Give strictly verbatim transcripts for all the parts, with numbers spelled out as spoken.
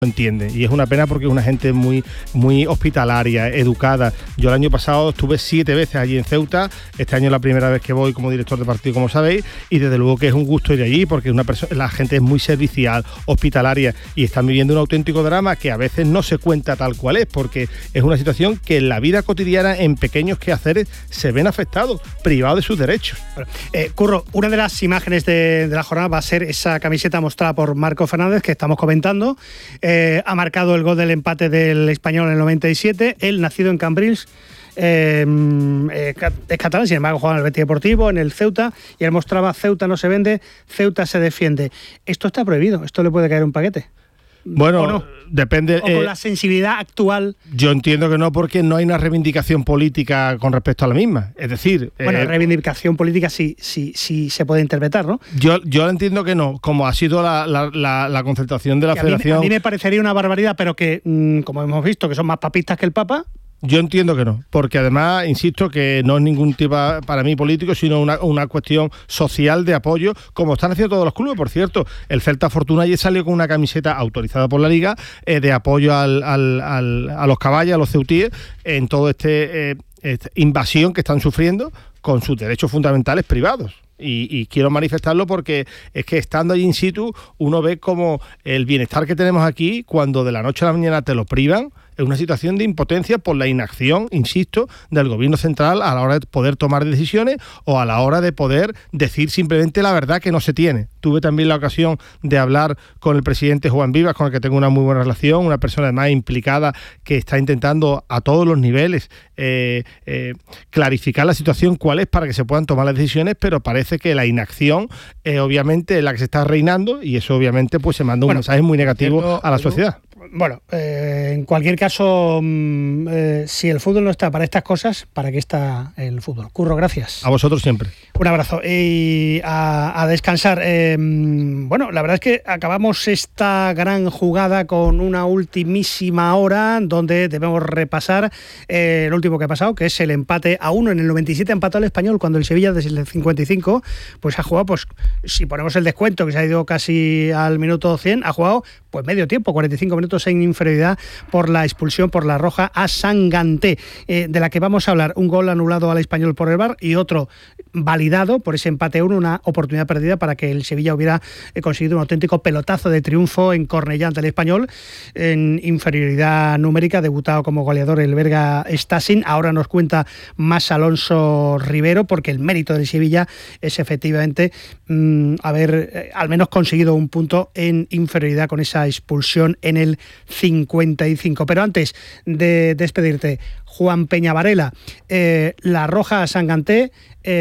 entiende, y es una pena porque es una gente muy muy hospitalaria, educada. Yo el año pasado estuve siete veces allí en Ceuta, este año es la primera vez que voy como director de partido, como sabéis, y desde luego que es un gusto ir allí porque una persona, la gente es muy servicial, hospitalaria, y están viviendo un auténtico drama que a veces no se cuenta tal cual es, porque es una situación que en la vida cotidiana, en pequeños quehaceres, se ven afectados, privados de sus derechos. Bueno, eh, Curro, una de las imágenes de, de la jornada va a ser esa camiseta mostrada por Marco Fernández que estamos comentando. Eh, Eh, ha marcado el gol del empate del Español en el noventa y siete. Él, nacido en Cambrils, eh, eh, es catalán, sin embargo juega en el Betis Deportivo, en el Ceuta, y él mostraba: Ceuta no se vende, Ceuta se defiende. Esto está prohibido, esto le puede caer un paquete. Bueno, no? depende. O con eh, la sensibilidad actual. Yo entiendo que no, porque no hay una reivindicación política con respecto a la misma. Es decir, bueno, eh, reivindicación política sí, sí, sí se puede interpretar, ¿no? Yo, yo entiendo que no, como ha sido la, la, la, la concentración de la que Federación. A mí, a mí me parecería una barbaridad, pero que, mmm, como hemos visto, que son más papistas que el Papa. Yo entiendo que no, porque además, insisto, que no es ningún tipo para mí político, sino una, una cuestión social de apoyo, como están haciendo todos los clubes. Por cierto, el Celta Fortuna ayer salió con una camiseta autorizada por la Liga eh, de apoyo al, al, al, a los caballos, a los ceutíes, en todo este eh, esta invasión que están sufriendo con sus derechos fundamentales privados. Y, y quiero manifestarlo porque es que estando allí in situ uno ve como el bienestar que tenemos aquí, cuando de la noche a la mañana te lo privan, es una situación de impotencia por la inacción, insisto, del gobierno central a la hora de poder tomar decisiones o a la hora de poder decir simplemente la verdad que no se tiene. Tuve también la ocasión de hablar con el presidente Juan Vivas, con el que tengo una muy buena relación, una persona además implicada que está intentando a todos los niveles eh, eh, clarificar la situación cuál es para que se puedan tomar las decisiones, pero parece que la inacción eh, obviamente es la que se está reinando, y eso obviamente pues se manda un bueno, mensaje muy negativo cierto, a la sociedad. Bueno, eh, en cualquier caso, mmm, eh, si el fútbol no está para estas cosas, ¿para qué está el fútbol? Curro, gracias. A vosotros siempre. Un abrazo. Y a, a descansar. Eh, bueno, la verdad es que acabamos esta gran jugada con una ultimísima hora donde debemos repasar eh, el último que ha pasado, que es el empate a uno. En el noventa y siete empató el Español, cuando el Sevilla desde el cincuenta y cinco pues ha jugado, pues si ponemos el descuento, que se ha ido casi al minuto cien, ha jugado pues medio tiempo, cuarenta y cinco minutos en inferioridad por la expulsión por la roja a Sanganté, eh, de la que vamos a hablar. Un gol anulado al Español por el V A R y otro validado por ese empate a uno, una oportunidad perdida para que el Sevilla hubiera eh, conseguido un auténtico pelotazo de triunfo en Cornellá ante el Español en inferioridad numérica. Debutado como goleador el belga Stasin. Ahora nos cuenta más Alonso Rivero, porque el mérito del Sevilla es efectivamente mmm, haber eh, al menos conseguido un punto en inferioridad con esa expulsión en el cincuenta y cinco. Pero antes de despedirte, Juan Peña Varela, eh, la roja a Sanganté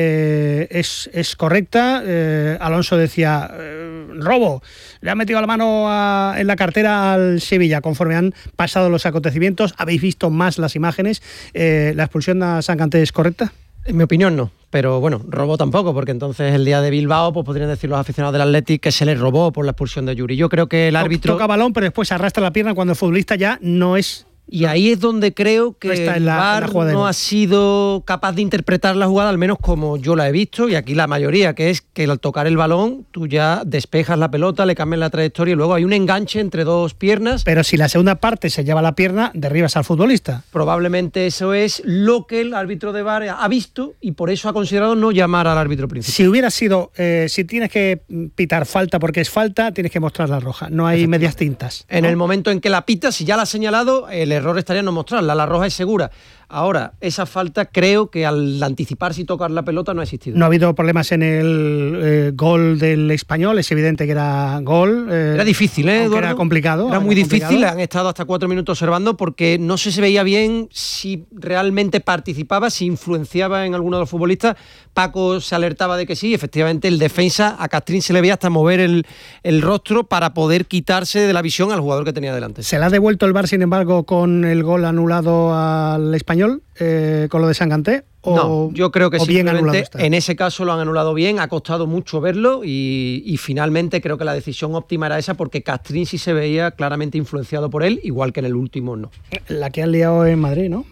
eh, es, es correcta. eh, Alonso decía eh, robo, le ha metido la mano a, en la cartera al Sevilla. Conforme han pasado los acontecimientos, habéis visto más las imágenes, eh, ¿la expulsión a Sanganté es correcta? En mi opinión no, pero bueno, robó tampoco, porque entonces el día de Bilbao pues podrían decir los aficionados del Athletic que se les robó por la expulsión de Yuri. Yo creo que el árbitro... Toca balón, pero después arrastra la pierna cuando el futbolista ya no es... Y ahí es donde creo que no está en la, el V A R no ha sido capaz de interpretar la jugada, al menos como yo la he visto, y aquí la mayoría, que es que al tocar el balón tú ya despejas la pelota, le cambias la trayectoria y luego hay un enganche entre dos piernas. Pero si la segunda parte se lleva la pierna, derribas al futbolista. Probablemente eso es lo que el árbitro de V A R ha visto y por eso ha considerado no llamar al árbitro principal. Si hubiera sido, eh, si tienes que pitar falta porque es falta, tienes que mostrar la roja, no hay medias tintas, ¿no? En el momento en que la pita, si ya la ha señalado, el error estaría en no mostrarla, la roja es segura. Ahora, esa falta creo que al anticiparse y tocar la pelota no ha existido. No ha habido problemas en el eh, gol del Español, es evidente que era gol. Eh, era difícil, ¿eh, Eduardo? Era complicado. Era muy difícil, han estado hasta cuatro minutos observando porque no se, se veía bien si realmente participaba, si influenciaba en alguno de los futbolistas. Paco se alertaba de que sí, efectivamente el defensa, a Castrín se le veía hasta mover el, el rostro para poder quitarse de la visión al jugador que tenía delante. Se le ha devuelto el V A R, sin embargo, con el gol anulado al Español. eh, con lo de Sanganté? O, no, yo creo que simplemente en ese caso lo han anulado bien, ha costado mucho verlo y, y finalmente creo que la decisión óptima era esa porque Castrín sí se veía claramente influenciado por él, igual que en el último no. La que han liado en Madrid, ¿no?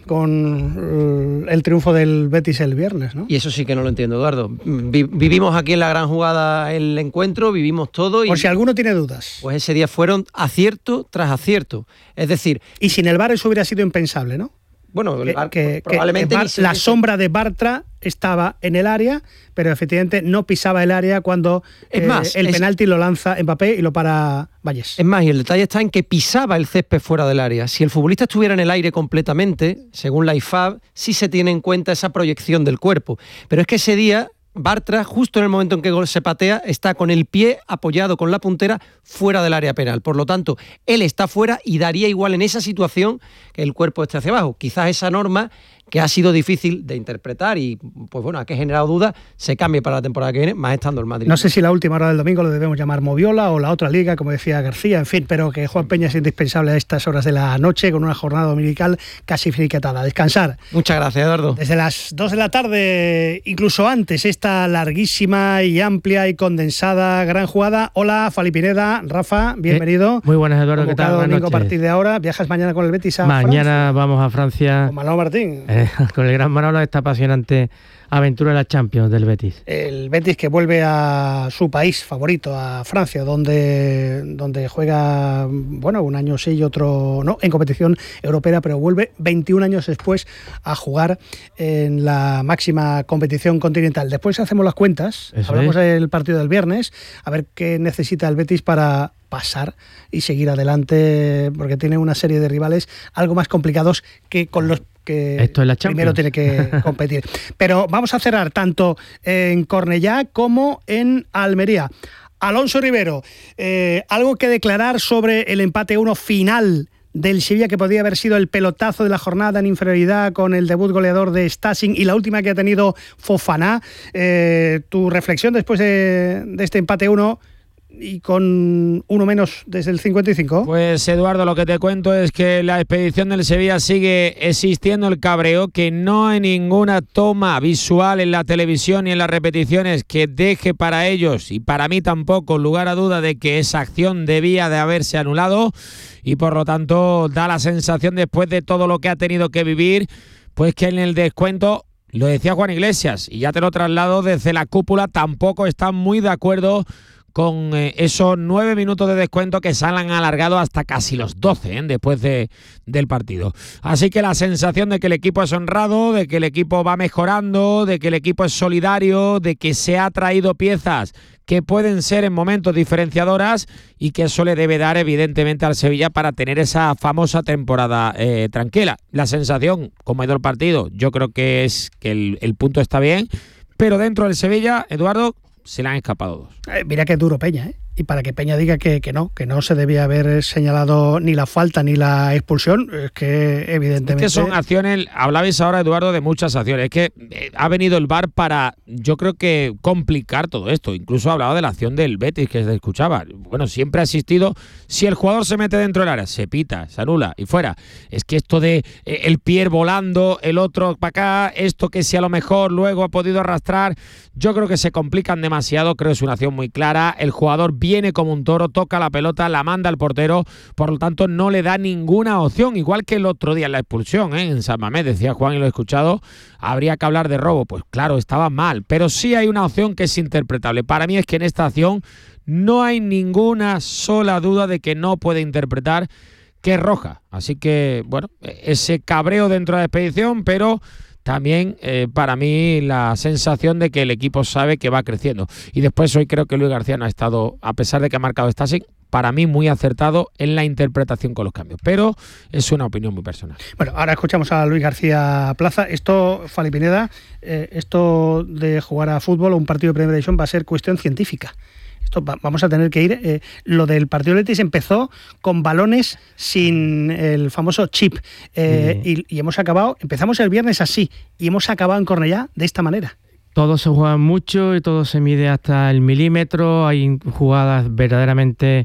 Con el triunfo del Betis el viernes, ¿no? Y eso sí que no lo entiendo, Eduardo. Vi, vivimos aquí en la gran jugada el encuentro, vivimos todo y... Por si alguno tiene dudas. Pues ese día fueron acierto tras acierto. Es decir... Y sin el V A R eso hubiera sido impensable, ¿no? Bueno, el Bar, que, probablemente que Bar, la sombra de Bartra estaba en el área, pero efectivamente no pisaba el área cuando es eh, más, el es, penalti lo lanza Mbappé y lo para Vallés. Es más, y el detalle está en que pisaba el césped fuera del área. Si el futbolista estuviera en el aire completamente, según la I F A B, sí se tiene en cuenta esa proyección del cuerpo. Pero es que ese día Bartra, justo en el momento en que se patea, está con el pie apoyado con la puntera fuera del área penal. Por lo tanto, él está fuera y daría igual en esa situación que el cuerpo esté hacia abajo. Quizás esa norma, que ha sido difícil de interpretar y, pues bueno, ha que generado dudas, se cambie para la temporada que viene, más estando el Madrid. No sé si la última hora del domingo lo debemos llamar Moviola o la otra liga, como decía García, en fin, pero que Juan Peña es indispensable a estas horas de la noche con una jornada dominical casi finiquitada. Descansar. Muchas gracias, Eduardo. Desde las dos de la tarde, incluso antes, esta larguísima y amplia y condensada gran jugada. Hola, Fali Pineda, Rafa, bienvenido. Eh, muy buenas, Eduardo, ¿qué tal? Domingo a partir de ahora. ¿Viajas mañana con el Betis a Mañana Francia? Vamos a Francia. Con Manolo Martín. Eh, con el gran Manolo, esta apasionante aventura de la Champions del Betis. El Betis que vuelve a su país favorito, a Francia, donde, donde juega, bueno, un año sí y otro no, en competición europea, pero vuelve veintiún años después a jugar en la máxima competición continental. Después hacemos las cuentas, Eso hablamos es. del partido del viernes, a ver qué necesita el Betis para pasar y seguir adelante, porque tiene una serie de rivales algo más complicados que con los que Esto es la primero tiene que competir. Pero vamos a cerrar tanto en Cornellá como en Almería. Alonso Rivero, eh, ¿algo que declarar sobre el empate uno final del Sevilla, que podría haber sido el pelotazo de la jornada en inferioridad con el debut goleador de Stasic y la última que ha tenido Fofana? Eh, tu reflexión después de, de este empate uno y con uno menos desde el cincuenta y cinco. Pues Eduardo, lo que te cuento es que la expedición del Sevilla sigue existiendo el cabreo, que no hay ninguna toma visual en la televisión y en las repeticiones que deje para ellos y para mí tampoco lugar a duda de que esa acción debía de haberse anulado, y por lo tanto da la sensación, después de todo lo que ha tenido que vivir, pues que en el descuento, lo decía Juan Iglesias y ya te lo traslado desde la cúpula, tampoco están muy de acuerdo con eh, esos nueve minutos de descuento que se han alargado hasta casi los doce ¿eh? después de, del partido. Así que la sensación de que el equipo es honrado, de que el equipo va mejorando, de que el equipo es solidario, de que se ha traído piezas que pueden ser en momentos diferenciadoras y que eso le debe dar evidentemente al Sevilla para tener esa famosa temporada eh, tranquila. La sensación, como ha ido el partido, yo creo que es que el, el punto está bien, pero dentro del Sevilla, Eduardo, se le han escapado dos. Eh, mira qué duro Peña, ¿eh? Y para que Peña diga que, que no, que no se debía haber señalado ni la falta ni la expulsión, es que evidentemente... Es que son acciones, hablabais ahora, Eduardo, de muchas acciones. Es que eh, ha venido el V A R para, yo creo que complicar todo esto. Incluso hablaba de la acción del Betis que se escuchaba. Bueno, siempre ha existido, si el jugador se mete dentro del área, se pita, se anula y fuera. Es que esto de eh, el pie volando, el otro para acá, esto que si a lo mejor luego ha podido arrastrar, yo creo que se complican demasiado. Creo que es una acción muy clara. El jugador viene como un toro, toca la pelota, la manda al portero, por lo tanto no le da ninguna opción, igual que el otro día en la expulsión, ¿eh? En San Mamés, decía Juan y lo he escuchado, habría que hablar de robo. Pues claro, estaba mal, pero sí hay una opción que es interpretable. Para mí es que en esta acción no hay ninguna sola duda de que no puede interpretar que es roja. Así que, bueno, ese cabreo dentro de la expedición, pero también eh, para mí la sensación de que el equipo sabe que va creciendo. Y después hoy creo que Luis García no ha estado, a pesar de que ha marcado Stasic, para mí muy acertado en la interpretación con los cambios. Pero es una opinión muy personal. Bueno, ahora escuchamos a Luis García Plaza. Esto, Fali Pineda, eh, esto de jugar a fútbol o un partido de Primera División va a ser cuestión científica. Esto va, vamos a tener que ir. Eh, lo del partido de Betis empezó con balones sin el famoso chip. Eh, sí. y, y hemos acabado, empezamos el viernes así y hemos acabado en Cornellá de esta manera. Todo se juega mucho y todo se mide hasta el milímetro. Hay jugadas verdaderamente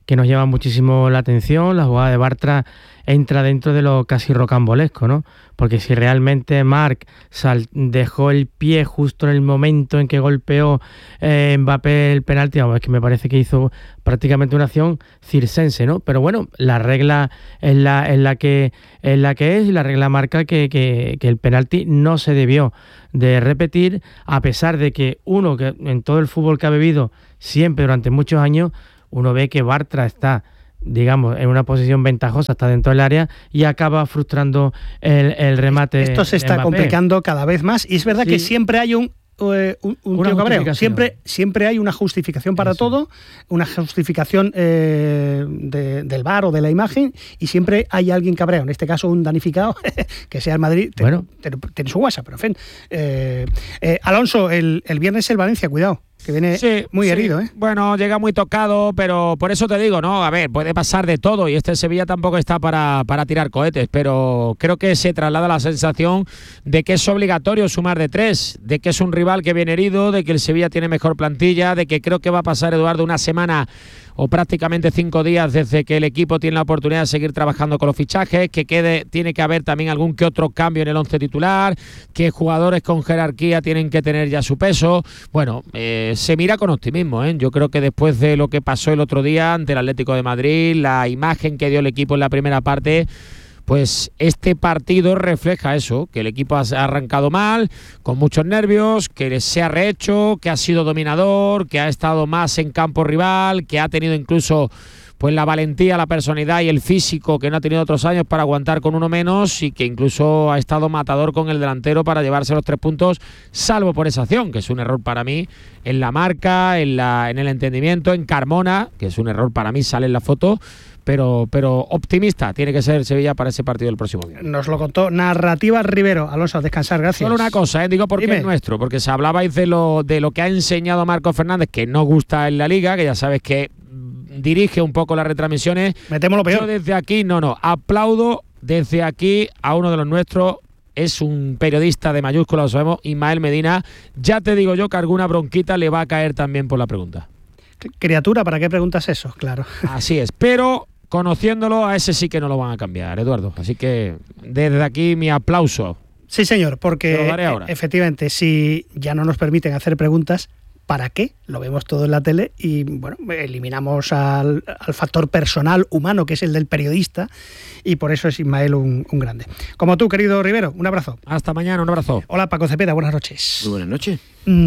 que nos llama muchísimo la atención. La jugada de Bartra entra dentro de lo casi rocambolesco, ¿no? Porque si realmente Marc sal- dejó el pie justo en el momento en que golpeó eh, Mbappé el penalti, vamos, es que me parece que hizo prácticamente una acción circense, ¿no? Pero bueno, la regla es la, es la, que, es, la que es y la regla marca que, que, que el penalti no se debió de repetir, a pesar de que uno, que en todo el fútbol que ha vivido siempre durante muchos años, uno ve que Bartra está, digamos, en una posición ventajosa, está dentro del área y acaba frustrando el, el remate. Esto se está Mbappé. complicando cada vez más y es verdad Sí. que siempre hay un eh, un, un Una tío cabreo. justificación. Siempre, siempre hay una justificación para Eso. todo, una justificación eh, de, del V A R o de la imagen, y siempre hay alguien cabreo. En este caso, un danificado, que sea el Madrid, te- Bueno. te- tiene su WhatsApp, pero en fin. Eh, eh, Alonso, el, el viernes el Valencia, cuidado, que viene Sí, muy sí. herido, ¿eh? Bueno, llega muy tocado, pero por eso te digo, ¿no? A ver, puede pasar de todo y este Sevilla tampoco está para, para tirar cohetes, pero creo que se traslada la sensación de que es obligatorio sumar de tres, de que es un rival que viene herido, de que el Sevilla tiene mejor plantilla, de que creo que va a pasar, Eduardo, una semana o prácticamente cinco días desde que el equipo tiene la oportunidad de seguir trabajando con los fichajes, que quede, tiene que haber también algún que otro cambio en el once titular, que jugadores con jerarquía tienen que tener ya su peso. Bueno, eh, se mira con optimismo, ¿eh? Yo creo que después de lo que pasó el otro día ante el Atlético de Madrid, la imagen que dio el equipo en la primera parte, pues este partido refleja eso, que el equipo ha arrancado mal, con muchos nervios, que se ha rehecho, que ha sido dominador, que ha estado más en campo rival, que ha tenido incluso pues la valentía, la personalidad y el físico que no ha tenido otros años para aguantar con uno menos, y que incluso ha estado matador con el delantero para llevarse los tres puntos, salvo por esa acción, que es un error para mí en la marca, en, la, en el entendimiento, en Carmona, que es un error para mí, sale en la foto. Pero, pero optimista tiene que ser el Sevilla para ese partido del próximo viernes. Nos lo contó Narrativa Rivero. Alonso, a descansar, gracias. Solo una cosa, ¿eh? Digo porque Dime. es nuestro, porque se hablabais de lo, de lo que ha enseñado Marco Fernández, que no gusta en la Liga, que ya sabes que mm, dirige un poco las retransmisiones. Metemos lo peor. Yo desde aquí, no, no, aplaudo desde aquí a uno de los nuestros. Es un periodista de mayúsculas, lo sabemos, Ismael Medina. Ya te digo yo que alguna bronquita le va a caer también por la pregunta. Criatura, ¿para qué preguntas eso? Claro. Así es, pero conociéndolo, a ese sí que no lo van a cambiar, Eduardo. Así que desde aquí mi aplauso. Sí, señor, porque Te lo daré ahora. eh, efectivamente, si ya no nos permiten hacer preguntas, ¿para qué? Lo vemos todo en la tele y, bueno, eliminamos al, al factor personal, humano, que es el del periodista, y por eso es Ismael un, un grande. Como tú, querido Rivero, un abrazo. Hasta mañana, un abrazo. Hola, Paco Cepeda, buenas noches. Muy buenas noches.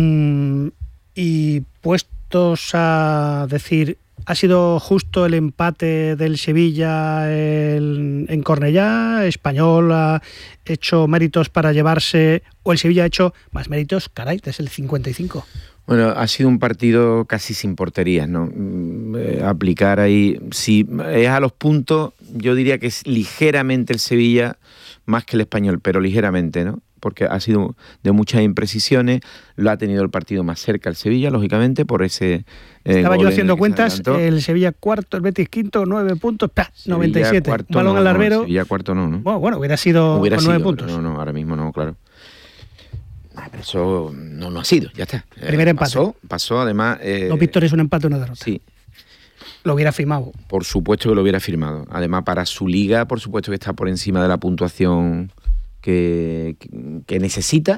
Mm, y puestos a decir, ¿ha sido justo el empate del Sevilla el- en Cornellá? ¿Español ha hecho méritos para llevarse, o el Sevilla ha hecho más méritos? Caray, desde el cincuenta y cinco. Bueno, ha sido un partido casi sin porterías, ¿no? Mm, eh, aplicar ahí, si es a los puntos, yo diría que es ligeramente el Sevilla más que el Español, pero ligeramente, ¿no? Porque ha sido de muchas imprecisiones, lo ha tenido el partido más cerca el Sevilla, lógicamente, por ese eh, Estaba gol yo en haciendo el que se cuentas, adelantó. el Sevilla cuarto, el Betis quinto, nueve puntos, ¡pah! Sevilla noventa y siete. cuarto, Un balón no, al no, larguero. Sevilla cuarto no, ¿no? Bueno, bueno, hubiera sido Hubiera con sido, nueve puntos. No, no, ahora mismo no, claro. Ah, pero eso no, no ha sido, ya está. Eh, Primer empate. Pasó, pasó además... eh, Dos victorias, un empate, una derrota. Sí, Lo hubiera firmado. por supuesto que lo hubiera firmado. Además, para su liga, por supuesto que está por encima de la puntuación que, que, que necesita.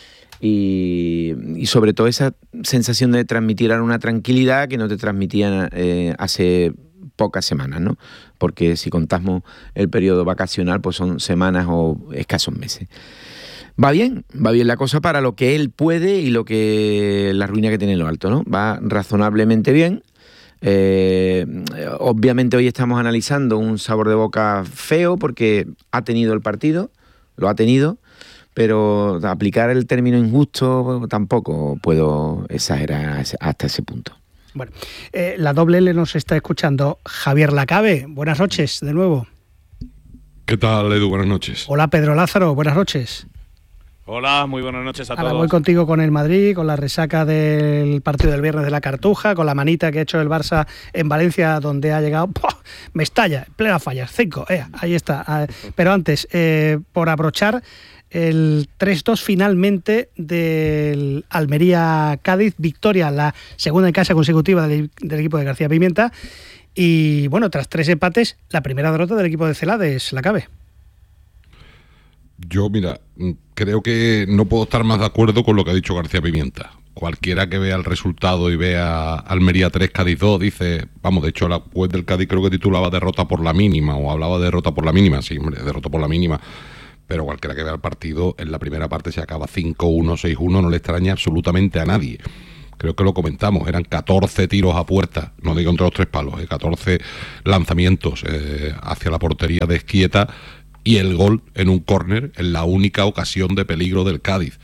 Y, y sobre todo esa sensación de transmitir una tranquilidad que no te transmitían eh, hace pocas semanas, ¿no? Porque si contamos el periodo vacacional, pues son semanas o escasos meses. Va bien, va bien la cosa para lo que él puede y lo que la ruina que tiene en lo alto, ¿no? Va razonablemente bien. Eh, obviamente hoy estamos analizando un sabor de boca feo porque ha tenido el partido, lo ha tenido, pero aplicar el término injusto tampoco puedo exagerar hasta ese punto. Bueno, eh, la doble L nos está escuchando Javier Lacabe. Buenas noches, de nuevo. ¿Qué tal, Edu? Buenas noches. Hola, Pedro Lázaro. Buenas noches. Hola, muy buenas noches a Ahora todos. voy contigo con el Madrid, con la resaca del partido del viernes de la Cartuja, con la manita que ha hecho el Barça en Valencia, donde ha llegado, ¡pua! Me estalla, plena fallas, cinco, eh, ahí está. Ah, Pero antes, eh, por abrochar, el tres dos finalmente del Almería-Cádiz, victoria, la segunda en casa consecutiva del, del equipo de García Pimienta. Y bueno, tras tres empates, la primera derrota del equipo de Celades, la cabe. Yo, mira, creo que no puedo estar más de acuerdo con lo que ha dicho García Pimienta. Cualquiera que vea el resultado y vea Almería tres, Cádiz dos, dice, vamos, de hecho la web del Cádiz creo que titulaba derrota por la mínima, o hablaba de derrota por la mínima, sí, hombre, derrota por la mínima, pero cualquiera que vea el partido, en la primera parte se acaba cinco uno, seis uno, no le extraña absolutamente a nadie. Creo que lo comentamos, eran catorce tiros a puerta, no digo entre los tres palos, eh, catorce lanzamientos eh, hacia la portería de Esquieta, y el gol en un córner en la única ocasión de peligro del Cádiz.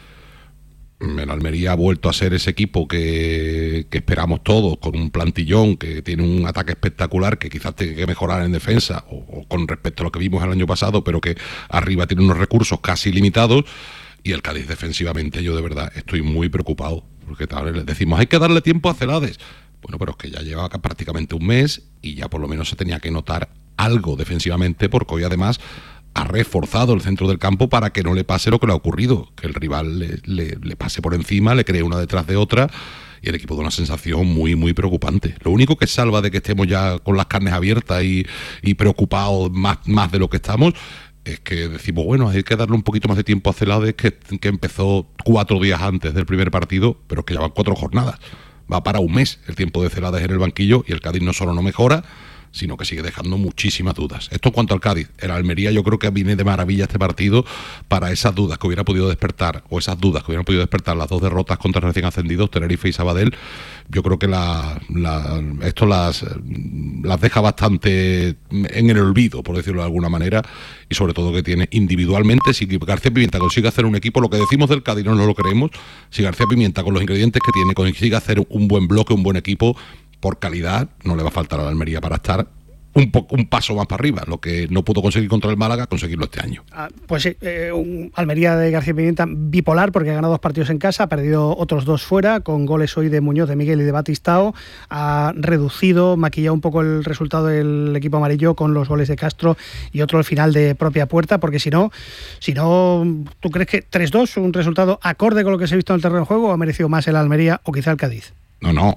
El Almería ha vuelto a ser ese equipo que, que esperamos todos, con un plantillón que tiene un ataque espectacular, que quizás tenga que mejorar en defensa, o, o con respecto a lo que vimos el año pasado, pero que arriba tiene unos recursos casi limitados. Y el Cádiz defensivamente, yo de verdad estoy muy preocupado, porque tal vez decimos, hay que darle tiempo a Celades. Bueno, pero es que ya lleva prácticamente un mes y ya por lo menos se tenía que notar algo defensivamente, porque hoy además ha reforzado el centro del campo para que no le pase lo que le ha ocurrido, que el rival le, le, le pase por encima, le cree una detrás de otra, y el equipo da una sensación muy, muy preocupante. Lo único que salva de que estemos ya con las carnes abiertas y, y preocupados más, más de lo que estamos, es que decimos, bueno, hay que darle un poquito más de tiempo a Celades, que, que empezó cuatro días antes del primer partido, pero que ya van cuatro jornadas. Va para un mes el tiempo de Celades en el banquillo, y el Cádiz no solo no mejora, sino que sigue dejando muchísimas dudas. Esto en cuanto al Cádiz. El Almería yo creo que viene de maravilla este partido para esas dudas que hubiera podido despertar, o esas dudas que hubieran podido despertar las dos derrotas contra recién ascendidos, Tenerife y Sabadell. Yo creo que la, la, esto las, las deja bastante en el olvido, por decirlo de alguna manera, y sobre todo que tiene individualmente, si García Pimienta consigue hacer un equipo, lo que decimos del Cádiz no lo creemos, si García Pimienta con los ingredientes que tiene consigue hacer un buen bloque, un buen equipo, por calidad, no le va a faltar a la Almería para estar un, po un paso más para arriba. Lo que no pudo conseguir contra el Málaga, conseguirlo este año. Ah, pues sí, eh, un Almería de García Pimienta bipolar, porque ha ganado dos partidos en casa, ha perdido otros dos fuera, con goles hoy de Muñoz, de Miguel y de Batistao. Ha reducido, maquillado un poco el resultado del equipo amarillo con los goles de Castro y otro al final de propia puerta, porque si no, si no, ¿tú crees que tres dos, un resultado acorde con lo que se ha visto en el terreno de juego, o ha merecido más el Almería o quizá el Cádiz? No, no.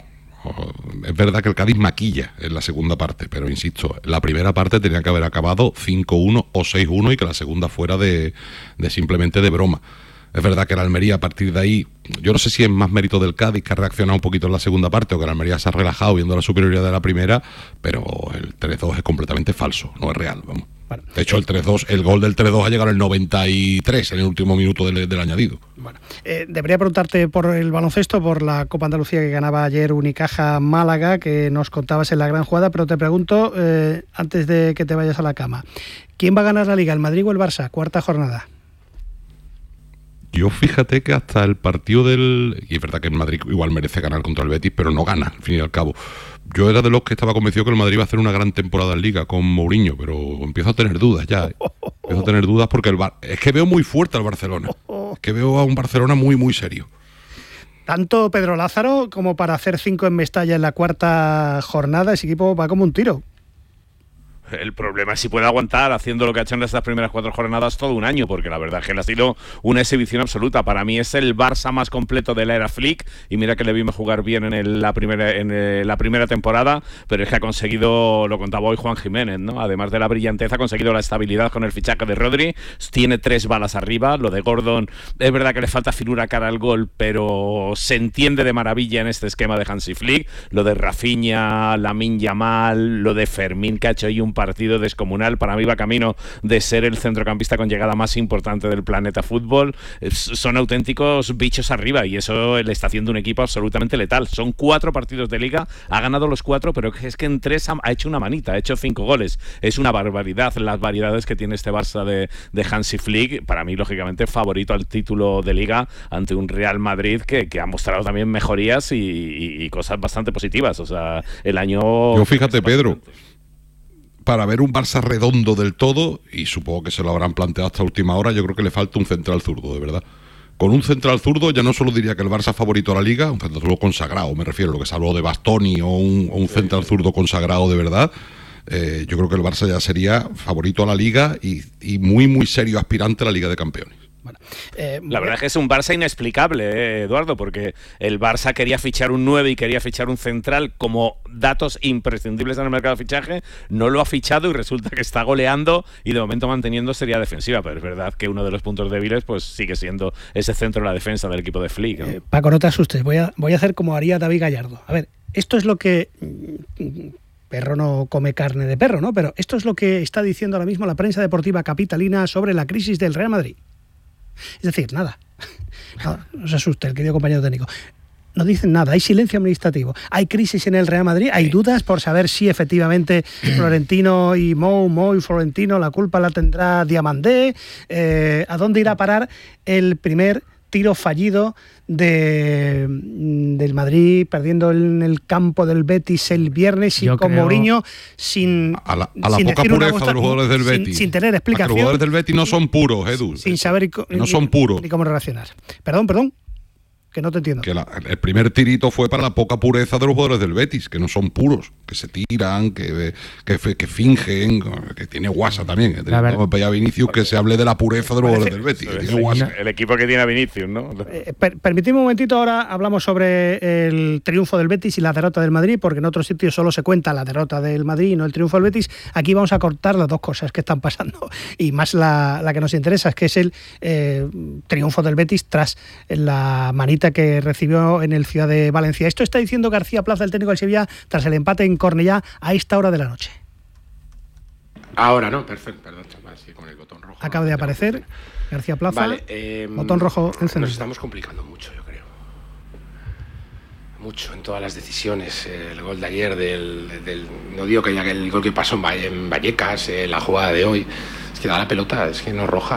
Es verdad que el Cádiz maquilla en la segunda parte, pero insisto, la primera parte tenía que haber acabado cinco uno o seis uno y que la segunda fuera de, de simplemente de broma. Es verdad que el Almería a partir de ahí, yo no sé si es más mérito del Cádiz, que ha reaccionado un poquito en la segunda parte, o que el Almería se ha relajado viendo la superioridad de la primera, pero el tres dos es completamente falso, no es real, vamos. Bueno, de hecho, el tres dos, el gol del tres dos ha llegado en el noventa y tres, en el último minuto del, del añadido. Bueno, eh, debería preguntarte por el baloncesto, por la Copa Andalucía que ganaba ayer Unicaja Málaga, que nos contabas en la gran jugada, pero te pregunto, eh, antes de que te vayas a la cama, ¿quién va a ganar la Liga, el Madrid o el Barça? Cuarta jornada. Yo fíjate que hasta el partido del... Y es verdad que el Madrid igual merece ganar contra el Betis, pero no gana, al fin y al cabo. Yo era de los que estaba convencido que el Madrid iba a hacer una gran temporada en Liga con Mourinho, pero empiezo a tener dudas ya. ¿eh? Empiezo a tener dudas porque el Bar... es que veo muy fuerte al Barcelona. Es que veo a un Barcelona muy, muy serio. Tanto Pedro Lázaro como para hacer cinco en Mestalla en la cuarta jornada, ese equipo va como un tiro. El problema es si puede aguantar haciendo lo que ha hecho en estas primeras cuatro jornadas todo un año, porque la verdad es que le ha sido una exhibición absoluta. Para mí es el Barça más completo de la era Flick, y mira que le vimos jugar bien en, el, la, primera, en el, la primera temporada, pero es que ha conseguido, lo contaba hoy Juan Jiménez, ¿no? Además de la brillantez, ha conseguido la estabilidad con el fichaje de Rodri, tiene tres balas arriba. Lo de Gordon, es verdad que le falta finura cara al gol, pero se entiende de maravilla en este esquema de Hansi Flick. Lo de Rafinha, Lamine Yamal, lo de Fermín, que ha hecho ahí un partido descomunal. Para mí va camino de ser el centrocampista con llegada más importante del planeta fútbol. Son auténticos bichos arriba, y eso le está haciendo un equipo absolutamente letal. Son cuatro partidos de Liga, ha ganado los cuatro, pero es que en tres ha hecho una manita, ha hecho cinco goles. Es una barbaridad las variedades que tiene este Barça de, de Hansi Flick. Para mí, lógicamente, favorito al título de Liga ante un Real Madrid que, que ha mostrado también mejorías y, y, y cosas bastante positivas. O sea, el año... Yo fíjate, Pedro, para ver un Barça redondo del todo, y supongo que se lo habrán planteado hasta última hora, yo creo que le falta un central zurdo, de verdad. Con un central zurdo ya no solo diría que el Barça favorito a la Liga, un central zurdo consagrado, me refiero a lo que se habló de Bastoni, o un, o un central zurdo consagrado de verdad. Eh, yo creo que el Barça ya sería favorito a la Liga y, y muy muy serio aspirante a la Liga de Campeones. Bueno, Eh, la verdad es que es un Barça inexplicable, eh, Eduardo, porque el Barça quería fichar un nueve y quería fichar un central como datos imprescindibles en el mercado de fichaje, no lo ha fichado y resulta que está goleando y de momento manteniendo serie defensiva, pero es verdad que uno de los puntos débiles pues sigue siendo ese centro de la defensa del equipo de Flick, ¿no? Eh, Paco, no te asustes, voy a, voy a hacer como haría David Gallardo. A ver, esto es lo que... Perro no come carne de perro, ¿no? Pero esto es lo que está diciendo ahora mismo la prensa deportiva capitalina sobre la crisis del Real Madrid. Es decir, nada. No, no se asuste el querido compañero técnico. No dicen nada, hay silencio administrativo, hay crisis en el Real Madrid, hay dudas por saber si efectivamente Florentino y Mou, Mou y Florentino, la culpa la tendrá Diamandé, eh, ¿a dónde irá a parar el primer tiro fallido de, del Madrid, perdiendo en el campo del Betis el viernes y Yo con creo... Mourinho sin A la, a la sin poca decir una pureza de los jugadores del Betis. Sin, sin tener explicación. Los jugadores del Betis no son puros, Edu. Sin saber no son puros. Ni cómo relacionar. Perdón, perdón. Que no te entiendo. Que la, el primer tirito fue para la poca pureza de los jugadores del Betis, que no son puros, que se tiran, que, que, que fingen, que tiene guasa también. Que tiene, como para Vinicius, que se hable de la pureza de los jugadores del Betis. Que tiene guasa. El equipo que tiene a Vinicius, ¿no? Eh, per, permitidme un momentito, ahora hablamos sobre el triunfo del Betis y la derrota del Madrid, porque en otros sitios solo se cuenta la derrota del Madrid y no el triunfo del Betis. Aquí vamos a cortar las dos cosas que están pasando, y más la, la que nos interesa, es que es el eh, triunfo del Betis tras la manita que recibió en el Ciudad de Valencia. Esto está diciendo García Plaza, el técnico del Sevilla, tras el empate en Cornellá a esta hora de la noche. Ahora, ¿no? Perfecto, perdón, chaval, sí, con el botón rojo. Acaba de aparecer García Plaza, vale, eh, botón rojo encendido. Nos estamos complicando mucho, yo creo. Mucho en todas las decisiones. El gol de ayer, del, del no digo que ya que el gol que pasó en Vallecas, eh, la jugada de hoy, es que da la pelota, es que no es roja.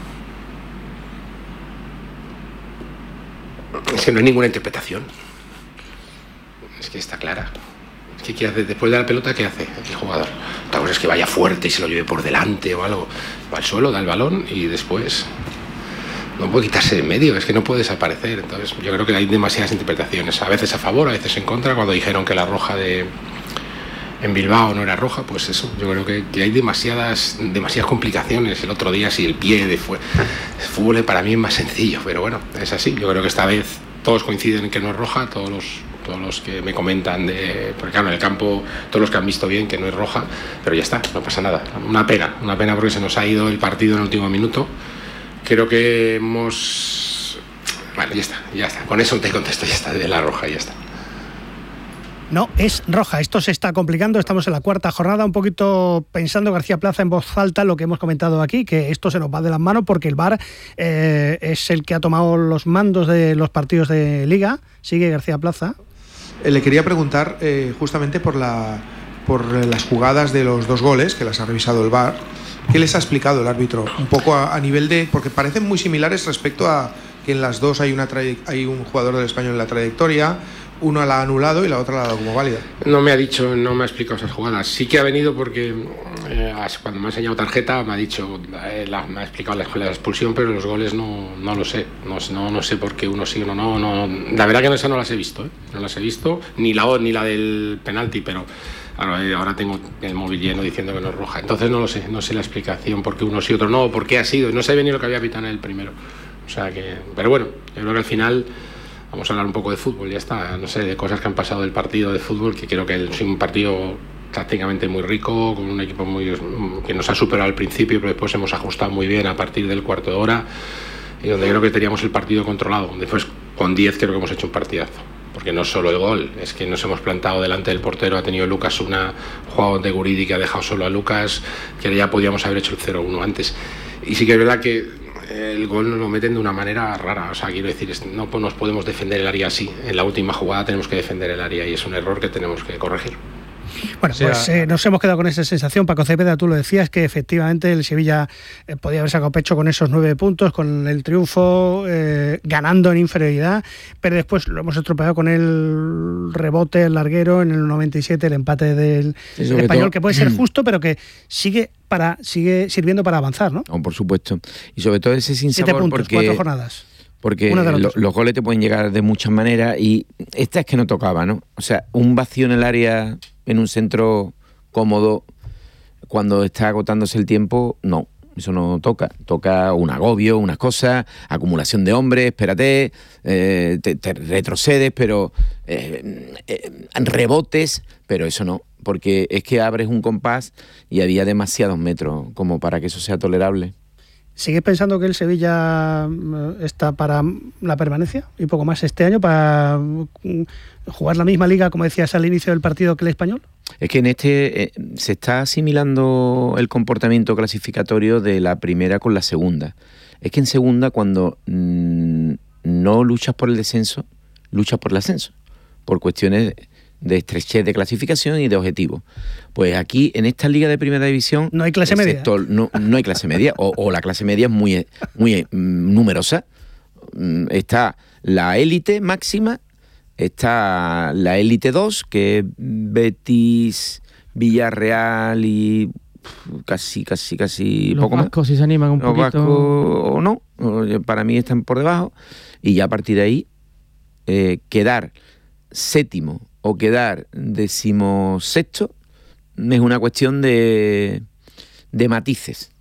Es que no hay ninguna interpretación. Es que está clara. Es que ¿qué hace? Después de la pelota, ¿qué hace el jugador? Otra cosa es que vaya fuerte y se lo lleve por delante o algo. Va al suelo, da el balón y después no puede quitarse de en medio, es que no puede desaparecer. Entonces yo creo que hay demasiadas interpretaciones, a veces a favor, a veces en contra. Cuando dijeron que la roja de en Bilbao no era roja, pues eso, yo creo que, que hay demasiadas demasiadas complicaciones. El otro día, si el pie de fue, el fútbol para mí es más sencillo, pero bueno, es así. Yo creo que esta vez todos coinciden en que no es roja, todos los todos los que me comentan de, porque claro, en el campo todos los que han visto bien que no es roja, pero ya está, no pasa nada. Una pena, una pena porque se nos ha ido el partido en el último minuto. Creo que hemos, bueno, ya está, ya está. Con eso te contesto, ya está, de la roja, ya está. No, es roja. Esto se está complicando. Estamos en la cuarta jornada, un poquito pensando García Plaza en voz alta lo que hemos comentado aquí, que esto se nos va de las manos porque el V A R eh, es el que ha tomado los mandos de los partidos de Liga. Sigue García Plaza. Eh, le quería preguntar eh, justamente por, la, por las jugadas de los dos goles, que las ha revisado el V A R. ¿Qué les ha explicado el árbitro? Un poco a, a nivel de... Porque parecen muy similares respecto a que en las dos hay, una traye, hay un jugador del Español en la trayectoria. Uno la ha anulado y la otra la ha dado como válida. No me ha dicho, no me ha explicado esas jugadas. Sí que ha venido porque eh, cuando me ha enseñado tarjeta me ha dicho, eh, la, me ha explicado la, la expulsión, pero los goles no, no lo sé. No, no, no sé por qué uno sí o uno no, no. La verdad que no, esa no las he visto, ¿eh? No las he visto, ni la ni la del penalti, pero ahora, ahora tengo el móvil lleno diciendo que no es roja. Entonces no lo sé, no sé la explicación por qué uno sí y otro no, por qué ha sido. No sabía ni lo que había pitado en el primero. O sea que, pero bueno, yo creo que al final vamos a hablar un poco de fútbol, ya está, no sé, de cosas que han pasado del partido de fútbol, que creo que es un partido tácticamente muy rico, con un equipo muy que nos ha superado al principio, pero después hemos ajustado muy bien a partir del cuarto de hora, y donde creo que teníamos el partido controlado. Después, con diez creo que hemos hecho un partidazo, porque no solo el gol, es que nos hemos plantado delante del portero, ha tenido Lucas una jugada de Guridi que ha dejado solo a Lucas, que ya podíamos haber hecho el cero uno antes. Y sí que es verdad que el gol nos lo meten de una manera rara, o sea, quiero decir, no nos podemos defender el área así. En la última jugada tenemos que defender el área y es un error que tenemos que corregir. Bueno, pues eh, nos hemos quedado con esa sensación. Paco Cepeda, tú lo decías, que efectivamente el Sevilla eh, podía haber sacado pecho con esos nueve puntos, con el triunfo, eh, ganando en inferioridad, pero después lo hemos estropeado con el rebote, el larguero, en el noventa y siete, el empate del, sí, del Español, todo, que puede ser justo, pero que sigue para sigue sirviendo para avanzar, ¿no? No, por supuesto. Y sobre todo ese sinsabor, Siete puntos, porque... cuatro jornadas. Porque lo, los goles te pueden llegar de muchas maneras y esta es que no tocaba, ¿no? O sea, un vacío en el área, en un centro cómodo, cuando está agotándose el tiempo, no. eso no toca. Toca un agobio, unas cosas, acumulación de hombres, espérate, eh, te, te retrocedes, pero eh, eh, rebotes, pero eso no, porque es que abres un compás y había demasiados metros como para que eso sea tolerable. ¿Sigues pensando que el Sevilla está para la permanencia y poco más este año, para jugar la misma liga, como decías al inicio del partido, que el Español? Es que en este eh, se está asimilando el comportamiento clasificatorio de la primera con la segunda. Es que en segunda, cuando mmm, no luchas por el descenso, luchas por el ascenso, por cuestiones de estrechez de clasificación y de objetivo. Pues aquí, en esta liga de primera división... No hay clase media. Sector, no, no hay clase media, o, o la clase media es muy, muy mm, numerosa. Mm, está la élite máxima, está la élite dos, que es Betis, Villarreal y pff, casi, casi, casi los poco vascos, más. Si se animan un Los poquito. vascos o no, para mí están por debajo. Y ya a partir de ahí, eh, quedar séptimo o quedar decimosexto es una cuestión de, de matices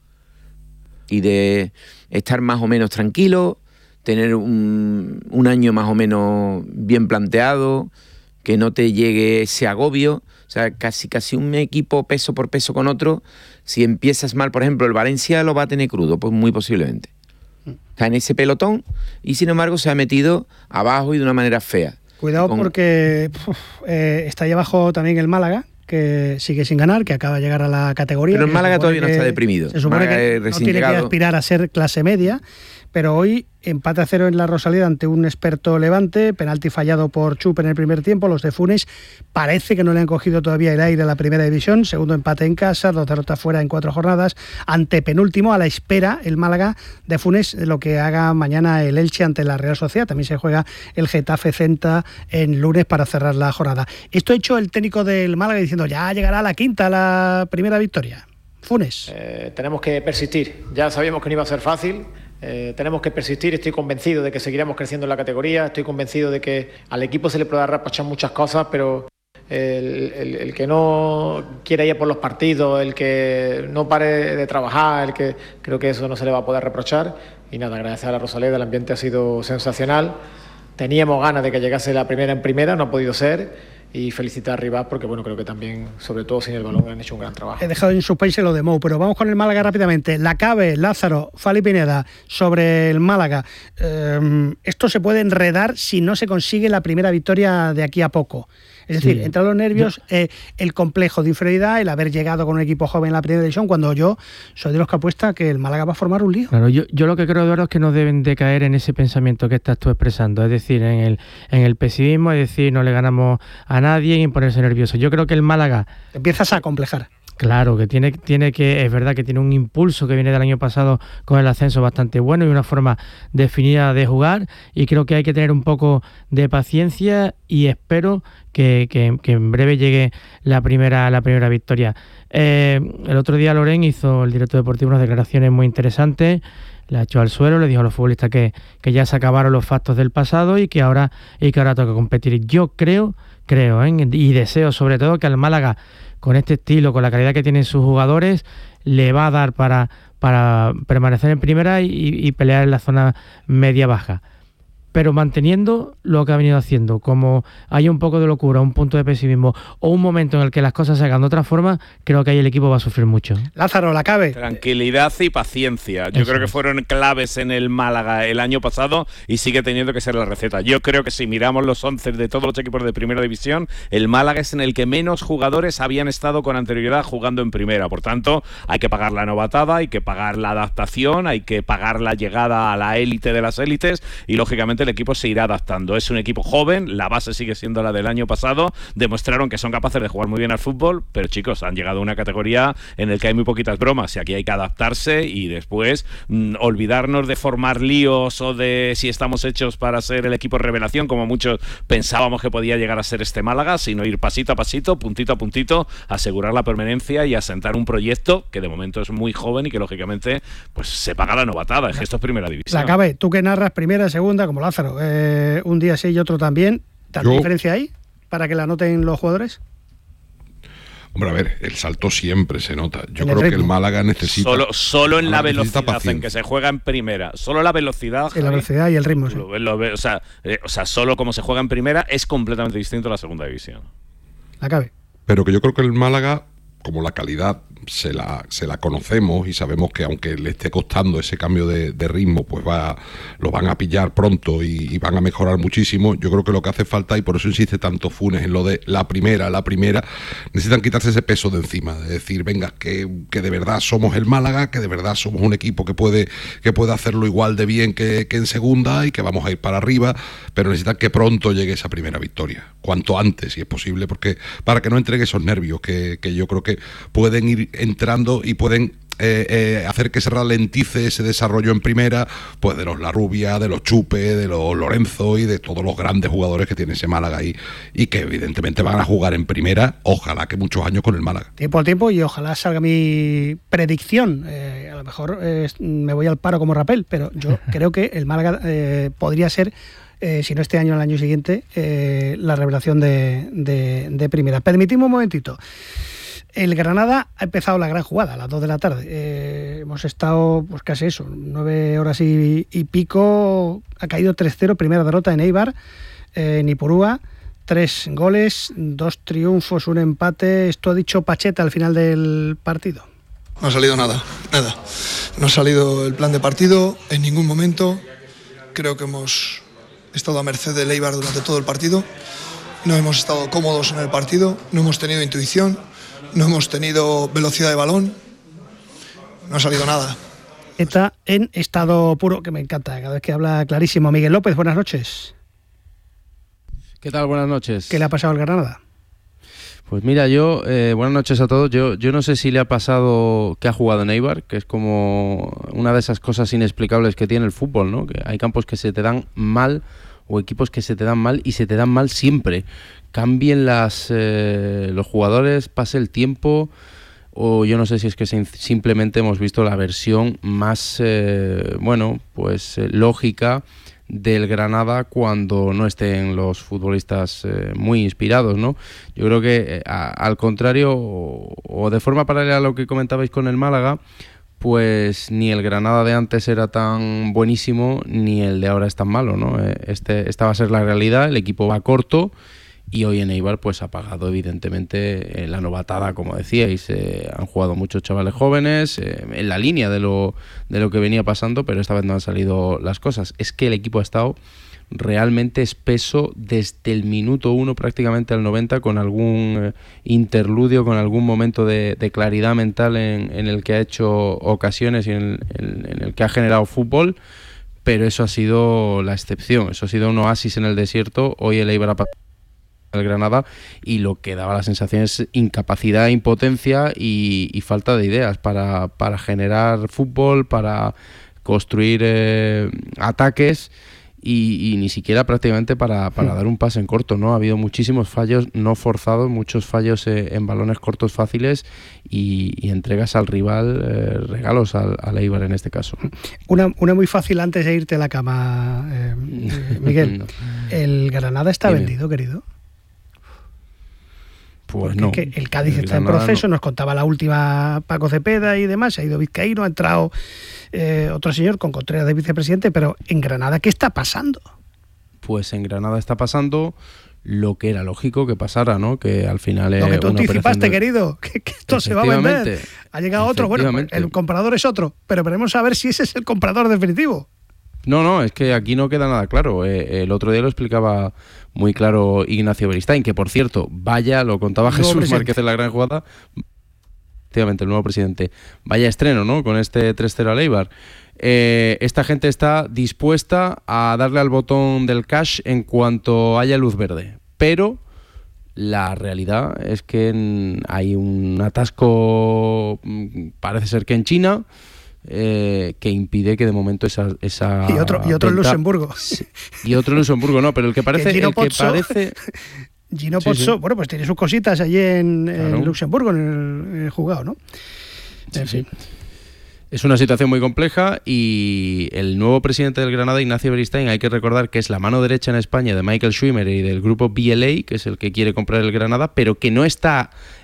y de estar más o menos tranquilo, tener un, un año más o menos bien planteado, que no te llegue ese agobio. O sea, casi, casi un equipo peso por peso con otro, si empiezas mal, por ejemplo, el Valencia lo va a tener crudo, pues muy posiblemente. Está en ese pelotón y sin embargo se ha metido abajo y de una manera fea. Cuidado con... porque uf, eh, está ahí abajo también el Málaga, que sigue sin ganar, que acaba de llegar a la categoría. Pero el Málaga todavía no está deprimido. Se supone Málaga que no tiene llegado. que aspirar a ser clase media, pero hoy empate a cero en la Rosaleda ante un experto Levante, penalti fallado por Chup en el primer tiempo. Los de Funes parece que no le han cogido todavía el aire a la primera división. Segundo empate en casa, dos derrotas fuera en cuatro jornadas. Ante penúltimo, a la espera el Málaga de Funes de lo que haga mañana el Elche ante la Real Sociedad. También se juega el Getafe Celta en lunes para cerrar la jornada. Esto ha hecho el técnico del Málaga diciendo ya llegará la quinta, la primera victoria. Funes. Eh, tenemos que persistir. Ya sabíamos que no iba a ser fácil. Eh, tenemos que persistir, estoy convencido de que seguiremos creciendo en la categoría, estoy convencido de que al equipo se le puede reprochar muchas cosas, pero el, el, el que no quiera ir por los partidos, el que no pare de trabajar, el que creo que eso no se le va a poder reprochar. Y nada, gracias a la Rosaleda, el ambiente ha sido sensacional. Teníamos ganas de que llegase la primera en primera, no ha podido ser. Y felicitar a Rivas porque bueno, creo que también, sobre todo sin el balón, han hecho un gran trabajo. He dejado en suspense lo de Mou, pero vamos con el Málaga rápidamente. Lacabe, Lázaro, Fali Pineda, sobre el Málaga. Eh, esto se puede enredar si no se consigue la primera victoria de aquí a poco. Es decir, sí. Entre los nervios, eh, el complejo de inferioridad, el haber llegado con un equipo joven en la primera división, cuando yo soy de los que apuesta que el Málaga va a formar un lío. Claro, yo, yo lo que creo, Eduardo, es que no deben de caer en ese pensamiento que estás tú expresando, es decir, en el, en el pesimismo, es decir, no le ganamos a nadie y ponerse nervioso. Yo creo que el Málaga... Empiezas a complejar. Claro, que tiene, tiene que, es verdad que tiene un impulso que viene del año pasado con el ascenso bastante bueno y una forma definida de jugar, y creo que hay que tener un poco de paciencia y espero que, que, que en breve llegue la primera, la primera victoria. Eh, el otro día Loren hizo, el director deportivo, unas declaraciones muy interesantes, la echó al suelo, le dijo a los futbolistas que, que ya se acabaron los factos del pasado y que ahora, y que ahora toca competir. Yo creo, creo, ¿eh? y deseo sobre todo que al Málaga, con este estilo, con la calidad que tienen sus jugadores, le va a dar para, para permanecer en primera y, y pelear en la zona media-baja. Pero manteniendo lo que ha venido haciendo, como hay un poco de locura, un punto de pesimismo o un momento en el que las cosas se hagan de otra forma, creo que ahí el equipo va a sufrir mucho. Lázaro, Lacabe. Tranquilidad y paciencia. Yo Eso creo que fueron claves en el Málaga el año pasado y sigue teniendo que ser la receta. Yo creo que si miramos los once de todos los equipos de primera división, el Málaga es en el que menos jugadores habían estado con anterioridad jugando en primera. Por tanto, hay que pagar la novatada, hay que pagar la adaptación, hay que pagar la llegada a la élite de las élites y, lógicamente, el equipo se irá adaptando. Es un equipo joven, la base sigue siendo la del año pasado, demostraron que son capaces de jugar muy bien al fútbol, pero chicos, han llegado a una categoría en la que hay muy poquitas bromas y aquí hay que adaptarse y después mmm, olvidarnos de formar líos o de si estamos hechos para ser el equipo revelación, como muchos pensábamos que podía llegar a ser este Málaga, sino ir pasito a pasito, puntito a puntito, asegurar la permanencia y asentar un proyecto que de momento es muy joven y que lógicamente pues se paga la novatada, es que esto es primera división. Lacabe, tú que narras primera, segunda, como Lázaro, eh, un día sí y otro también, ¿tanta Yo, diferencia hay para que la noten los jugadores? Hombre, a ver, el salto siempre se nota. Yo creo que el Málaga necesita... Solo, solo en la velocidad paciencia. en que se juega en primera. Solo la velocidad... En la velocidad y el ritmo, sí. Lo, lo, o, sea, eh, o sea, solo como se juega en primera es completamente distinto a la segunda división. La cabe. Pero que yo creo que el Málaga, como la calidad se la, se la conocemos y sabemos que aunque le esté costando ese cambio de, de ritmo, pues va lo van a pillar pronto y, y van a mejorar muchísimo. Yo creo que lo que hace falta, y por eso insiste tanto Funes en lo de la primera, la primera, necesitan quitarse ese peso de encima, de decir, venga, que, que de verdad somos el Málaga, que de verdad somos un equipo que puede, que puede hacerlo igual de bien que, que en segunda y que vamos a ir para arriba, pero necesitan que pronto llegue esa primera victoria, cuanto antes, si es posible, porque para que no entreguen esos nervios que, que yo creo que pueden ir entrando y pueden eh, eh, hacer que se ralentice ese desarrollo en primera, pues de los Larrubia, de los Chupe, de los Lorenzo y de todos los grandes jugadores que tiene ese Málaga ahí y que evidentemente van a jugar en primera, ojalá que muchos años con el Málaga. Tiempo al tiempo y ojalá salga mi predicción. Eh, a lo mejor eh, me voy al paro como Rapel, pero yo creo que el Málaga eh, podría ser, eh, si no este año, el año siguiente, eh, la revelación de, de, de primera. Permitidme un momentito. El Granada ha empezado la gran jugada a las dos de la tarde. Eh, hemos estado, pues casi eso, nueve horas y, y pico. Ha caído tres cero, primera derrota en Eibar, eh, en Ipurúa. Tres goles, dos triunfos, un empate. Esto ha dicho Pacheta al final del partido. No ha salido nada, nada. No ha salido el plan de partido en ningún momento. Creo que hemos estado a merced del Eibar durante todo el partido. No hemos estado cómodos en el partido, no hemos tenido intuición. No hemos tenido velocidad de balón, no ha salido nada. Está en estado puro, que me encanta, cada vez que habla clarísimo. Miguel López, buenas noches. ¿Qué tal? Buenas noches. ¿Qué le ha pasado al Granada? Pues mira, yo, eh, buenas noches a todos. Yo, yo no sé si le ha pasado que ha jugado en Eibar, que es como una de esas cosas inexplicables que tiene el fútbol, ¿no? Que hay campos que se te dan mal o equipos que se te dan mal y se te dan mal siempre. Cambien las eh, los jugadores, pase el tiempo, o yo no sé si es que se, simplemente hemos visto la versión más, eh, bueno, pues eh, lógica del Granada cuando no estén los futbolistas eh, muy inspirados, ¿no? Yo creo que eh, a, al contrario, o, o de forma paralela a lo que comentabais con el Málaga, pues ni el Granada de antes era tan buenísimo, ni el de ahora es tan malo, ¿no? Este, esta va a ser la realidad, el equipo va corto. Y hoy en Eibar pues ha pagado evidentemente eh, la novatada, como decíais. Eh, han jugado muchos chavales jóvenes eh, en la línea de lo, de lo que venía pasando, pero esta vez no han salido las cosas. Es que el equipo ha estado realmente espeso desde el minuto uno prácticamente al noventa, con algún eh, interludio, con algún momento de, de claridad mental en, en el que ha hecho ocasiones y en, en, en el que ha generado fútbol, pero eso ha sido la excepción, eso ha sido un oasis en el desierto. Hoy el Eibar ha pasado el Granada y lo que daba la sensación es incapacidad, impotencia y, y falta de ideas para, para generar fútbol, para construir eh, ataques y, y ni siquiera prácticamente para, para dar un pase en corto, ¿no? Ha habido muchísimos fallos no forzados, muchos fallos eh, en balones cortos fáciles y, y entregas al rival, eh, regalos al, al Eibar en este caso. Una, una muy fácil antes de irte a la cama, eh, Miguel. No. ¿El Granada está Dime. vendido, querido? Pues Porque no. Es que el Cádiz el está en proceso, no. Nos contaba la última Paco Cepeda y demás, se ha ido Vizcaíno, ha entrado eh, otro señor con Contreras de vicepresidente, pero en Granada, ¿qué está pasando? Pues en Granada está pasando lo que era lógico que pasara, ¿no? Que al final es lo que tú una anticipaste, de... querido, que, que esto se va a vender. Ha llegado otro, bueno, el comprador es otro, pero veremos a ver si ese es el comprador definitivo. No, no, es que aquí no queda nada claro. Eh, el otro día lo explicaba muy claro Ignacio Beristain, que por cierto, vaya, lo contaba Jesús presidente. Márquez en la gran jugada, efectivamente, el nuevo presidente, vaya estreno, ¿no? Con este tres cero al Eibar. Eh, esta gente está dispuesta a darle al botón del cash en cuanto haya luz verde, pero la realidad es que hay un atasco, parece ser que en China, Eh, que impide que de momento esa, esa y otro y otro en Luxemburgo y otro en Luxemburgo no, pero el que parece que el que Pozzo, parece Gino Pozzo, sí, sí. Bueno, pues tiene sus cositas allí en, claro. en Luxemburgo, en el, en el juzgado, ¿no? Sí, en fin. Sí. Es una situación muy compleja y el nuevo presidente del Granada, Ignacio Beristain, hay que recordar que es la mano derecha en España de Michael Schwimmer y del grupo B L A, que es el que quiere comprar el Granada, pero que no está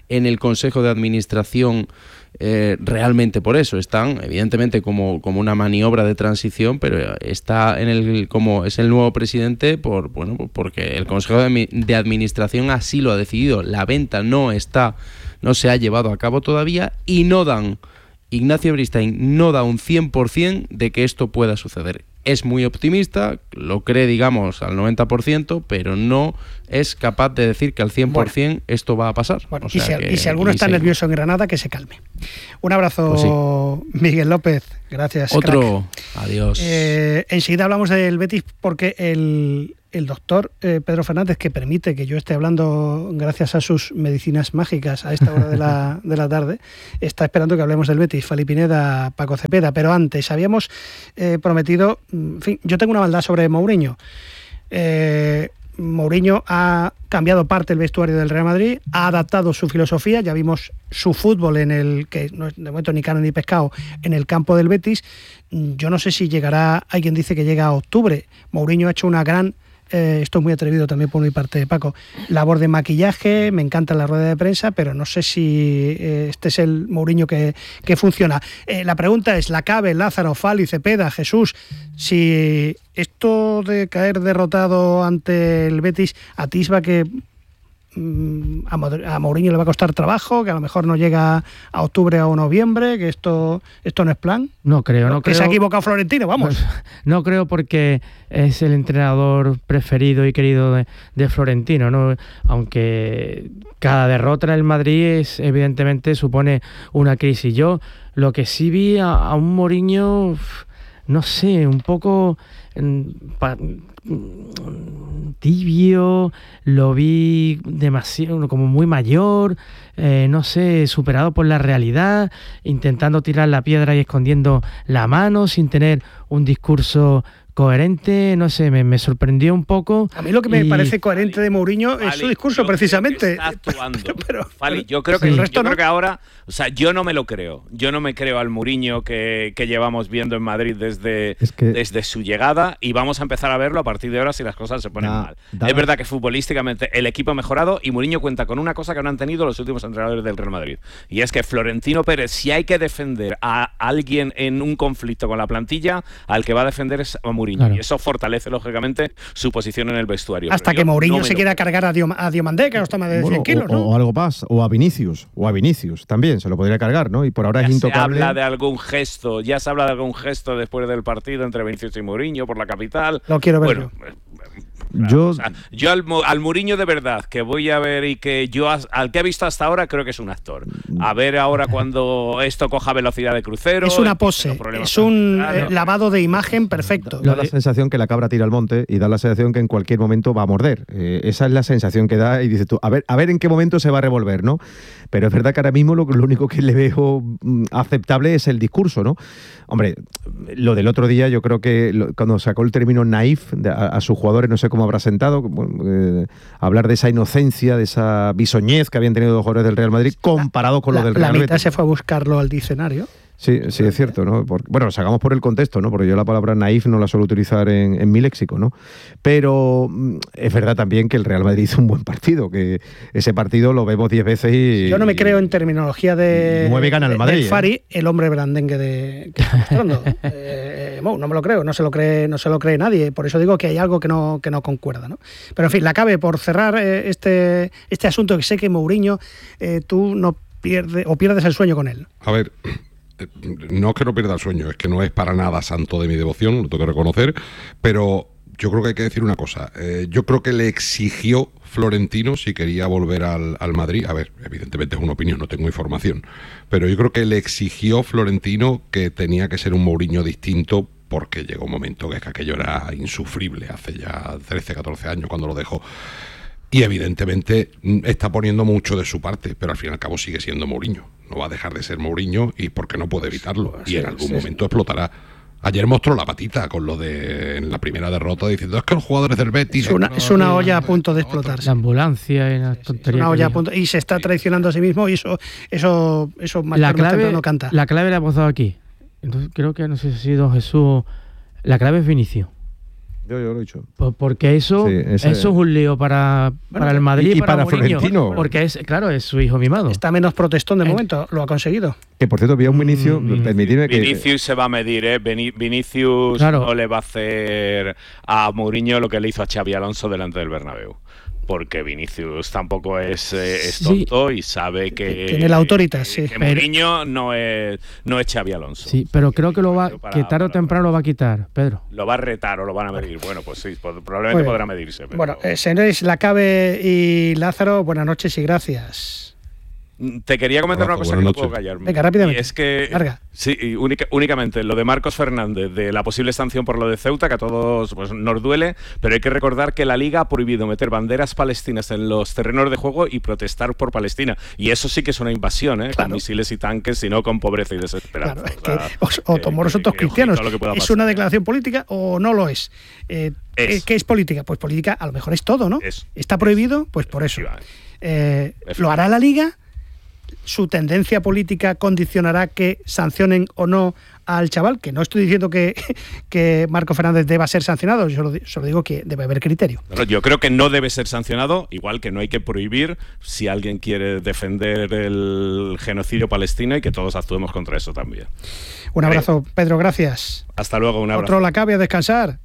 en el Consejo de Administración eh, realmente por eso. Están, evidentemente, como, como una maniobra de transición, pero está en el como es el nuevo presidente por bueno porque el Consejo de, de Administración así lo ha decidido. La venta no está, no se ha llevado a cabo todavía y no dan, Ignacio Beristain no da un cien por ciento de que esto pueda suceder. Es muy optimista, lo cree, digamos, al noventa por ciento, pero no es capaz de decir que al cien por ciento bueno, esto va a pasar. Bueno, o sea y, si, que, y si alguno está se... nervioso en Granada, que se calme. Un abrazo, pues sí. Miguel López. Gracias. Otro. Crack. Adiós. Eh, enseguida hablamos del Betis porque el, el doctor eh, Pedro Fernández, que permite que yo esté hablando gracias a sus medicinas mágicas a esta hora de la, de la tarde, está esperando que hablemos del Betis. Fali Pineda, Paco Cepeda. Pero antes, habíamos eh, prometido... En fin, yo tengo una maldad sobre Mourinho. Eh... Mourinho ha cambiado parte del vestuario del Real Madrid, ha adaptado su filosofía, ya vimos su fútbol en el que no es de momento ni carne ni pescado en el campo del Betis. Yo no sé si llegará, hay quien dice que llega a octubre. Mourinho ha hecho una gran, eh, esto es muy atrevido también por mi parte, Paco, labor de maquillaje, me encanta la rueda de prensa, pero no sé si eh, este es el Mourinho que, que funciona. Eh, la pregunta es, Lacabe, Lázaro, Fali, Cepeda, Jesús, si esto de caer derrotado ante el Betis atisba que mmm, a Mourinho le va a costar trabajo, que a lo mejor no llega a octubre o noviembre, que esto esto no es plan. No creo, no que creo. Se ha equivocado Florentino, vamos. Pues, no creo porque es el entrenador preferido y querido de, de Florentino, ¿no? Aunque cada derrota en el Madrid es, evidentemente supone una crisis. Yo lo que sí vi a, a un Mourinho, no sé, un poco pa, tibio, lo vi demasiado, como muy mayor, eh, no sé, superado por la realidad, intentando tirar la piedra y escondiendo la mano, sin tener un discurso coherente, no sé, me, me sorprendió un poco. A mí lo que me y... parece coherente de Mourinho Fali, es su discurso, precisamente. Está actuando. Pero, pero, Fali, yo creo que, sí. yo no. creo que ahora, o sea, yo no me lo creo. Yo no me creo al Mourinho que, que llevamos viendo en Madrid desde, es que... desde su llegada, y vamos a empezar a verlo a partir de ahora si las cosas se ponen da, mal. Da, es verdad que futbolísticamente el equipo ha mejorado y Mourinho cuenta con una cosa que no han tenido los últimos entrenadores del Real Madrid, y es que Florentino Pérez, si hay que defender a alguien en un conflicto con la plantilla, al que va a defender es a Mourinho, claro. Y eso fortalece lógicamente su posición en el vestuario. Hasta que Mourinho no se quiera cargar a, Dio, a Diomandé, que nos toma de bueno, cien kilos, o, ¿no? O algo más, o a Vinicius, o a Vinicius también, se lo podría cargar, ¿no? Y por ahora ya es intocable. Se habla de algún gesto, ya se habla de algún gesto después del partido entre Vinicius y Mourinho por la capital. Lo quiero ver bueno, yo. Claro, yo, o sea, yo al, al Mourinho de verdad que voy a ver y que yo al que he visto hasta ahora creo que es un actor. A ver ahora cuando esto coja velocidad de crucero. Es una pose, es un eh, lavado de imagen perfecto. Da, da la sensación que la cabra tira al monte y da la sensación que en cualquier momento va a morder. Eh, esa es la sensación que da y dices tú, a ver, a ver en qué momento se va a revolver, ¿no? Pero es verdad que ahora mismo lo, lo único que le veo aceptable es el discurso, ¿no? Hombre, lo del otro día yo creo que lo, cuando sacó el término naif de, a, a sus jugadores, no sé cómo habrá sentado, eh, hablar de esa inocencia, de esa bisoñez que habían tenido los jugadores del Real Madrid comparado con la, lo del Real Madrid. La mitad Betis. Se fue a buscarlo al diccionario. Sí, sí, es cierto, ¿no? Porque, bueno, sacamos por el contexto, ¿no? Porque yo la palabra naif no la suelo utilizar en, en mi léxico, ¿no? Pero es verdad también que el Real Madrid hizo un buen partido, que ese partido lo vemos diez veces y... Yo no me creo en terminología de... Nueve gana el Madrid. El Fari, ¿eh? El hombre brandengue de... que está mostrando. eh, no, no me lo creo, no se lo cree, no se lo cree nadie, por eso digo que hay algo que no, que no concuerda, ¿no? Pero en fin, la cabe por cerrar eh, este, este asunto, que sé que Mourinho, eh, tú no pierdes, o pierdes el sueño con él. A ver... No es que no pierda el sueño, es que no es para nada santo de mi devoción, lo tengo que reconocer, pero yo creo que hay que decir una cosa. Eh, yo creo que le exigió Florentino si quería volver al, al Madrid. A ver, evidentemente es una opinión, no tengo información, pero yo creo que le exigió Florentino que tenía que ser un Mourinho distinto, porque llegó un momento que es que aquello era insufrible, hace ya trece, catorce años cuando lo dejó. Y evidentemente está poniendo mucho de su parte, pero al fin y al cabo sigue siendo Mourinho. No va a dejar de ser Mourinho y porque no puede evitarlo. Y en algún momento explotará. Ayer mostró la patita con lo de en la primera derrota diciendo es que los jugadores del Betis... Es una, no, es una no, olla no, a punto de explotarse. La ambulancia y las tonterías. Una olla a punto, y se está traicionando a sí mismo y eso, eso, eso más la tarde clave, temprano canta. La clave la hemos dado aquí. Entonces creo que no sé si ha sido Jesús... La clave es Vinicius. Yo, yo lo he dicho. Pues porque eso, Sí, ese- eso es un lío para, para el Madrid y- y para, para Mourinho, Florentino. porque es, claro, es su hijo mimado. Está menos protestón de momento, lo ha conseguido. Que por cierto, vi a un Vinicius, Mm, permitidme que. Vinicius se va a medir, ¿eh? Vini- Vinicius Claro. no le va a hacer a Mourinho lo que le hizo a Xavi Alonso delante del Bernabéu. Porque Vinicius tampoco es, eh, es Sí. tonto y sabe que, Tiene la autoridad, sí. que Mourinho no es, no es Xavi Alonso. Sí, pero creo que lo va, Para- que tarde o temprano lo va a quitar, Pedro. Lo va a retar o lo van a medir. Bueno, pues sí, pod- probablemente Muy bien. podrá medirse. pero- Bueno, eh, señores Lacabe y Lázaro, buenas noches y gracias. Te quería comentar Abrazo, una cosa que buenas no noches. puedo callarme. Venga, rápidamente. Y es que. Larga. Sí, y única- únicamente lo de Marcos Fernández, de la posible sanción por lo de Ceuta, que a todos pues, nos duele, pero hay que recordar que la Liga ha prohibido meter banderas palestinas en los terrenos de juego y protestar por Palestina. Y eso sí que es una invasión, ¿eh? Claro. Con misiles y tanques, y no con pobreza y desesperanza. Claro, es O sea, que os- o que- tomó que- vosotros que cristianos. ojito a lo que pueda ¿Es pasar. una declaración política o no lo es? Eh, Es. ¿Qué es política? Pues política a lo mejor es todo, ¿no? Es. ¿Está prohibido? Pues por eso. Eh, ¿Lo hará la Liga? ¿Su tendencia política condicionará que sancionen o no al chaval? Que no estoy diciendo que, que Marco Fernández deba ser sancionado, yo solo, solo digo que debe haber criterio. Bueno, yo creo que no debe ser sancionado, igual que no hay que prohibir si alguien quiere defender el genocidio palestino y que todos actuemos contra eso también. Un abrazo, Pedro, gracias. Hasta luego, un abrazo. Otro la cabe a descansar.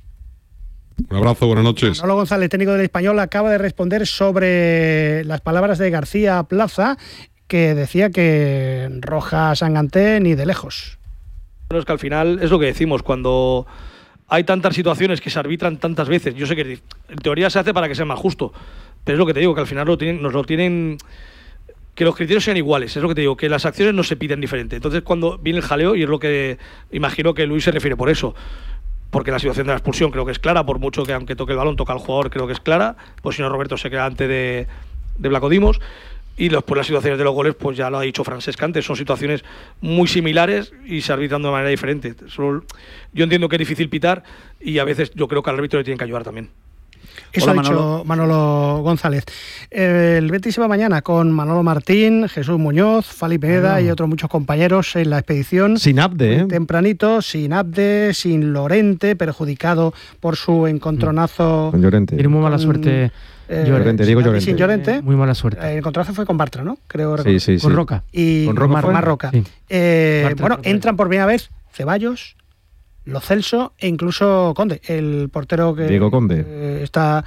Un abrazo, buenas noches. Manolo González, técnico del Español, acaba de responder sobre las palabras de García Plaza, que decía que Roja Sanganté ni de lejos. Bueno, es que al final es lo que decimos, cuando hay tantas situaciones que se arbitran tantas veces, yo sé que en teoría se hace para que sea más justo, pero es lo que te digo, que al final lo tienen, nos lo tienen, que los criterios sean iguales, es lo que te digo, que las acciones no se piden diferente. Entonces cuando viene el jaleo, y es lo que imagino que Luis se refiere por eso, porque la situación de la expulsión creo que es clara, por mucho que aunque toque el balón, toca al jugador, creo que es clara, pues si no Roberto se queda antes de, de Blacodimos. Y después las situaciones de los goles, pues ya lo ha dicho Francesc antes, son situaciones muy similares y se arbitran de manera diferente. Solo, yo entiendo que es difícil pitar y a veces yo creo que al árbitro le tienen que ayudar también. Eso Hola, ha dicho Manolo. Manolo González. El Betis se va mañana con Manolo Martín, Jesús Muñoz, Fali Pineda Ah. y otros muchos compañeros en la expedición. Sin Abde, ¿eh? Tempranito, sin Abde, sin Lorente, perjudicado por su encontronazo. Con Llorente. Tiene muy mala con, suerte. eh, Llorente, Diego sin Abde y Llorente. Sin Llorente. Muy mala suerte. El encontronazo fue con Bartra, ¿no? Creo Sí, sí, sí. Con Roca. Y ¿Con Roca Mar, fue? Mar Roca. Sí. Eh, Bartra bueno, Roca. entran por primera vez Ceballos, Lo Celso e incluso Conde, el portero que Diego Conde. eh, está